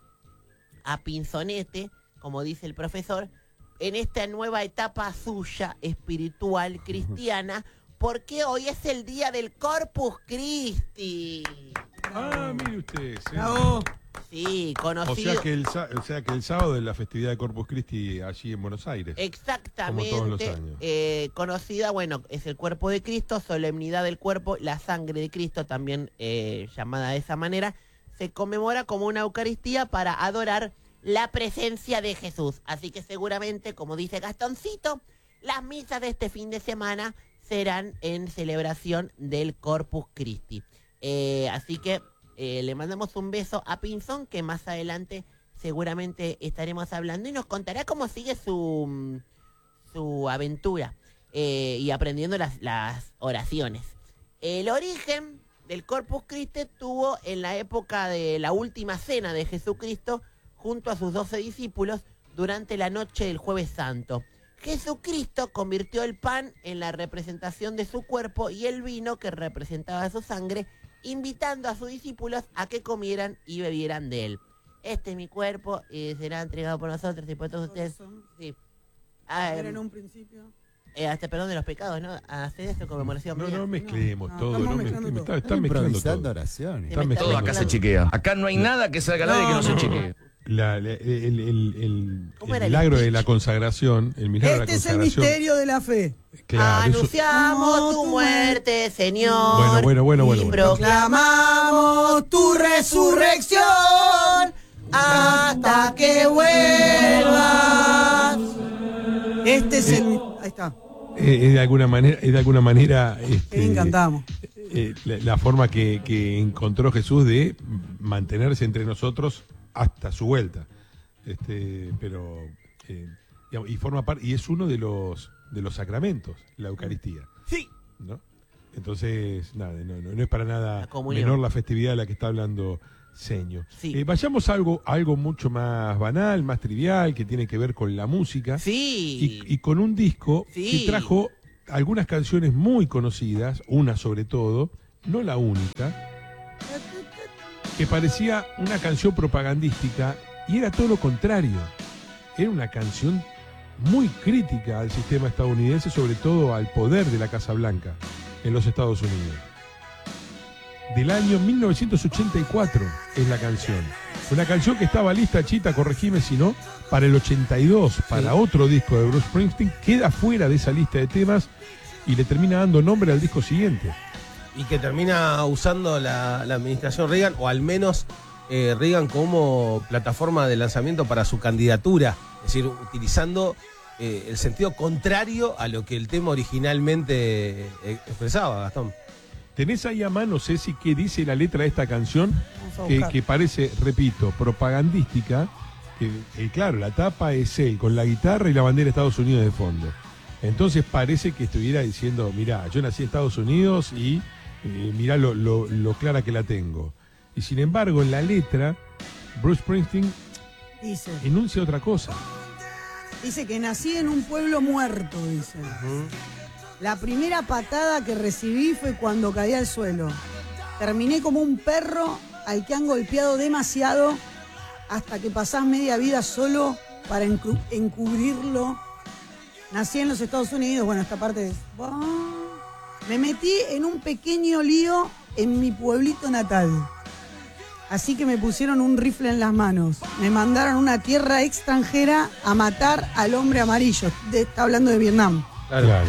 Speaker 16: a Pinzonete, como dice el profesor, en esta nueva etapa suya, espiritual, cristiana, porque hoy es el día del Corpus Christi.
Speaker 14: Ah, mire usted. Sí.
Speaker 16: Sí,
Speaker 14: O
Speaker 16: conocido.
Speaker 14: sea, que el, sa- o sea que el sábado es la festividad de Corpus Christi allí en Buenos Aires.
Speaker 16: Exactamente.
Speaker 14: Como todos los años.
Speaker 16: eh, conocida, bueno, es el cuerpo de Cristo, solemnidad del cuerpo, la sangre de Cristo, también eh, llamada de esa manera, se conmemora como una Eucaristía para adorar la presencia de Jesús. Así que seguramente, como dice Gastoncito, las misas de este fin de semana serán en celebración del Corpus Christi. Eh, así que eh, le mandamos un beso a Pinzón, que más adelante seguramente estaremos hablando y nos contará cómo sigue su, mm, su aventura eh, y aprendiendo las, las oraciones. El origen del Corpus Christi tuvo en la época de la última cena de Jesucristo junto a sus doce discípulos durante la noche del Jueves Santo. Jesucristo convirtió el pan en la representación de su cuerpo y el vino que representaba su sangre, invitando a sus discípulos a que comieran y bebieran de él. Este es mi cuerpo y será entregado por nosotros y por todos ustedes. Sí. Ah,
Speaker 17: Era
Speaker 16: eh,
Speaker 17: en un principio.
Speaker 16: eh, hasta perdón de los pecados, ¿no? Hacer esto conmemoración.
Speaker 14: No,
Speaker 16: mía.
Speaker 14: no mezclemos
Speaker 17: No,
Speaker 14: todo.
Speaker 17: estamos
Speaker 14: No
Speaker 17: mezclando
Speaker 14: mezclemos.
Speaker 17: todo.
Speaker 14: Está, está mezclando
Speaker 15: Improvisando
Speaker 14: todo.
Speaker 15: oraciones.
Speaker 16: Se me está
Speaker 19: Todo acá se
Speaker 16: mezclando.
Speaker 19: chequea. Acá no hay nada que salga al aire que no se chequee.
Speaker 14: La- la- el, el- el-
Speaker 16: ¿Cómo
Speaker 14: el
Speaker 16: era el
Speaker 14: milagro de
Speaker 16: speech?
Speaker 14: la consagración, el milagro
Speaker 17: Este
Speaker 14: de
Speaker 17: es
Speaker 14: la
Speaker 17: el
Speaker 14: consagración.
Speaker 17: misterio de la fe.
Speaker 14: Claro, eso-
Speaker 16: Anunciamos tu muerte, Señor.
Speaker 14: Bueno, bueno, bueno, bueno,
Speaker 16: Y
Speaker 14: bueno.
Speaker 17: Proclamamos tu resurrección hasta que vuelvas. Este es el... Ahí está.
Speaker 14: eh, es de alguna manera, es de alguna manera este,
Speaker 17: Qué bien cantamos.
Speaker 14: eh, la, la forma que, que encontró Jesús de mantenerse entre nosotros hasta su vuelta. Este, pero eh, digamos, y forma parte, y es uno de los de los sacramentos, la Eucaristía.
Speaker 16: Sí.
Speaker 14: ¿No? Entonces, nada, no, no, no es para nada
Speaker 16: comunión.
Speaker 14: menor la festividad de la que está hablando Seño.
Speaker 16: Sí.
Speaker 14: Eh, vayamos a algo, a algo mucho más banal, más trivial, que tiene que ver con la música.
Speaker 16: Sí.
Speaker 14: Y, y con un disco
Speaker 16: Sí.
Speaker 14: que trajo algunas canciones muy conocidas, una sobre todo, no la única, que parecía una canción propagandística y era todo lo contrario. Era una canción muy crítica al sistema estadounidense, sobre todo al poder de la Casa Blanca en los Estados Unidos. Del año mil novecientos ochenta y cuatro es la canción. Una canción que estaba lista, Chita, corregime si no, para el ochenta y dos, para otro disco de Bruce Springsteen, queda fuera de esa lista de temas y le termina dando nombre al disco siguiente.
Speaker 4: Y que termina usando la, la administración Reagan, o al menos eh, Reagan como plataforma de lanzamiento para su candidatura. Es decir, utilizando eh, el sentido contrario a lo que el tema originalmente eh, expresaba, Gastón.
Speaker 14: ¿Tenés ahí a mano, Ceci, qué dice la letra de esta canción?
Speaker 17: a
Speaker 14: Que,
Speaker 17: buscar.
Speaker 14: que parece, repito, propagandística. Que, eh, claro, la tapa es él con la guitarra y la bandera de Estados Unidos de fondo. Entonces parece que estuviera diciendo, mirá, yo nací en Estados Unidos y eh, mirá lo, lo, lo clara que la tengo. Y sin embargo, en la letra, Bruce Springsteen
Speaker 17: Dice,
Speaker 14: enuncia otra cosa.
Speaker 17: dice que nací en un pueblo muerto, dice. La primera patada que recibí fue cuando caí al suelo. Terminé como un perro al que han golpeado demasiado hasta que pasás media vida solo para encru- encubrirlo. Nací en los Estados Unidos, bueno, esta parte es... Me metí en un pequeño lío en mi pueblito natal. Así que me pusieron un rifle en las manos. Me mandaron a una tierra extranjera a matar al hombre amarillo. De- está hablando de Vietnam.
Speaker 14: Claro. claro.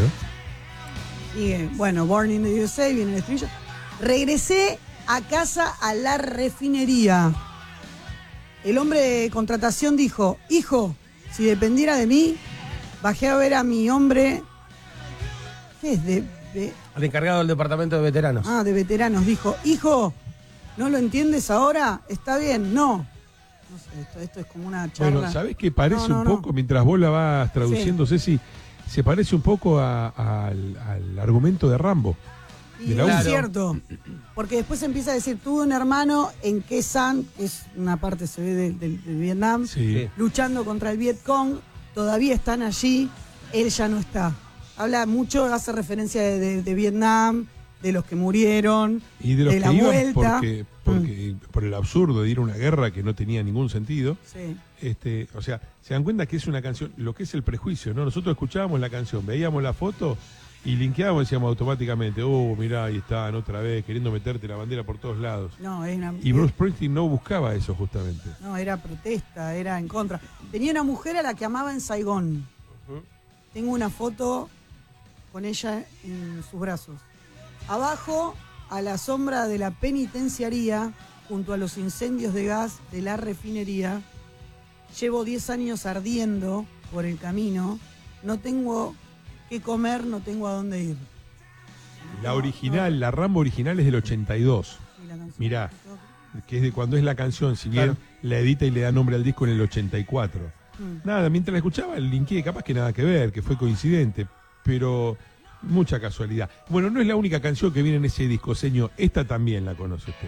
Speaker 17: Y eh, bueno, Born in the U S A, viene el estribillo. Regresé a casa a la refinería. El hombre de contratación dijo, hijo, si dependiera de mí, bajé a ver a mi hombre... ¿Qué es? De, de-
Speaker 4: Al encargado del departamento de veteranos.
Speaker 17: ah, de veteranos. Dijo, hijo, ¿no lo entiendes ahora? Está bien, no. No sé, esto, esto es como una charla.
Speaker 14: Bueno, ¿sabés qué parece
Speaker 17: No, no,
Speaker 14: un
Speaker 17: no.
Speaker 14: poco, mientras vos la vas traduciendo, Ceci, se parece un poco a- al, al argumento de Rambo?
Speaker 17: Y
Speaker 14: de la
Speaker 17: es
Speaker 14: uno.
Speaker 17: cierto, porque después empieza a decir, tuve un hermano en Khe Sanh, que es una parte se ve de, de- de Vietnam,
Speaker 14: Sí.
Speaker 17: luchando contra el Viet Cong, todavía están allí, él ya no está. Habla mucho, hace referencia de, de- de Vietnam, de los que murieron,
Speaker 14: Y de los
Speaker 17: la
Speaker 14: que iban
Speaker 17: vuelta.
Speaker 14: porque, porque por el absurdo de ir a una guerra que no tenía ningún sentido.
Speaker 17: Sí.
Speaker 14: Este, o sea, se dan cuenta que es una canción, lo que es el prejuicio, ¿no? Nosotros escuchábamos la canción, veíamos la foto y linkeábamos, decíamos automáticamente, oh, mirá, ahí están otra vez, queriendo meterte la bandera por todos lados.
Speaker 17: No, es una-
Speaker 14: Y Bruce Springsteen no buscaba eso justamente.
Speaker 17: No, era protesta, era en contra. Tenía una mujer a la que amaba en Saigón. Tengo una foto con ella en sus brazos. Abajo, a la sombra de la penitenciaría, junto a los incendios de gas de la refinería, llevo diez años ardiendo por el camino. No tengo qué comer, no tengo a dónde ir.
Speaker 14: La original, la Rambo original es del ochenta y dos.
Speaker 17: Y la canción-
Speaker 14: Mirá, que es de cuando es la canción, si bien la edita y le da nombre al disco en el ochenta y cuatro.
Speaker 17: Mm.
Speaker 14: Nada, mientras la escuchaba, el linké, capaz que nada que ver, que fue coincidente, pero mucha casualidad. Bueno, no es la única canción que viene en ese disco, señor. Esta también la conoce usted.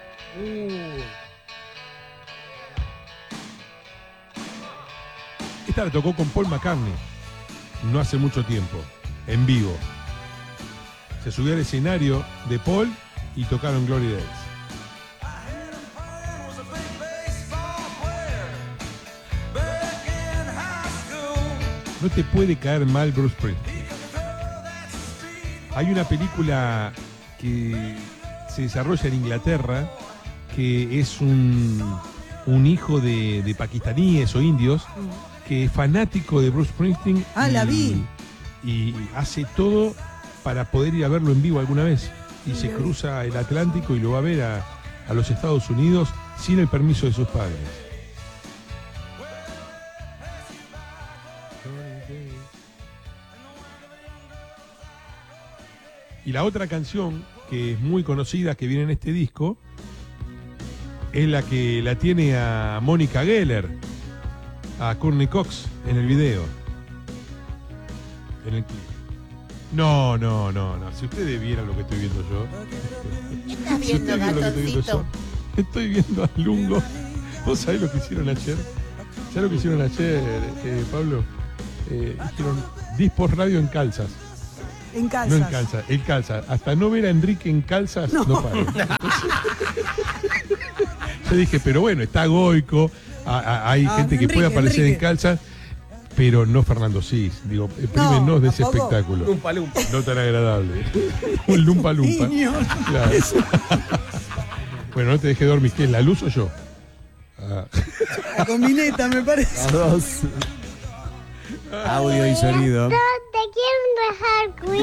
Speaker 14: Esta la tocó con Paul McCartney, no hace mucho tiempo, en vivo. Se subió al escenario de Paul y tocaron Glory Days. No te puede caer mal Bruce Springsteen. Hay una película que se desarrolla en Inglaterra que es un, un hijo de, de pakistaníes o indios que es fanático de Bruce Springsteen.
Speaker 17: Ah,
Speaker 14: y,
Speaker 17: la vi.
Speaker 14: Y hace todo para poder ir a verlo en vivo alguna vez. Y
Speaker 17: Sí,
Speaker 14: se
Speaker 17: la vi.
Speaker 14: cruza el Atlántico y lo va a ver a, a los Estados Unidos sin el permiso de sus padres. la otra canción que es muy conocida, que viene en este disco, es la que la tiene a Mónica Geller, a Courtney Cox en el video. En el clip. No, no, no, no. Si ustedes vieran lo que estoy viendo yo.
Speaker 16: ¿Qué estás
Speaker 14: Si
Speaker 16: viendo,
Speaker 14: ustedes vieran lo que estoy viendo
Speaker 16: Gastoncito?
Speaker 14: yo. Estoy viendo a Lungo. ¿Vos sabés lo que hicieron ayer? ¿Sabés lo que hicieron ayer, eh, Pablo? Eh, hicieron Dispos Radio en calzas.
Speaker 17: En calzas.
Speaker 14: No en calzas, en calzas. Hasta no ver a Enrique en calzas, no, no paro. Yo dije, pero bueno, está Goico, a, a, hay
Speaker 17: Ah,
Speaker 14: gente que
Speaker 17: Enrique,
Speaker 14: puede aparecer
Speaker 17: Enrique.
Speaker 14: en calzas, pero no Fernando Sis. Digo, prímenos
Speaker 17: No,
Speaker 14: de ese
Speaker 17: tampoco.
Speaker 14: espectáculo.
Speaker 4: Lumpa, lumpa.
Speaker 14: No tan agradable. Un lumpa lumpa.
Speaker 17: Niño.
Speaker 14: Claro. Bueno, no te dejé dormir. ¿Qué es, la luz o yo? Ah.
Speaker 17: La combineta, me parece.
Speaker 15: Los dos. Audio y sonido.
Speaker 20: Te quiero dejar,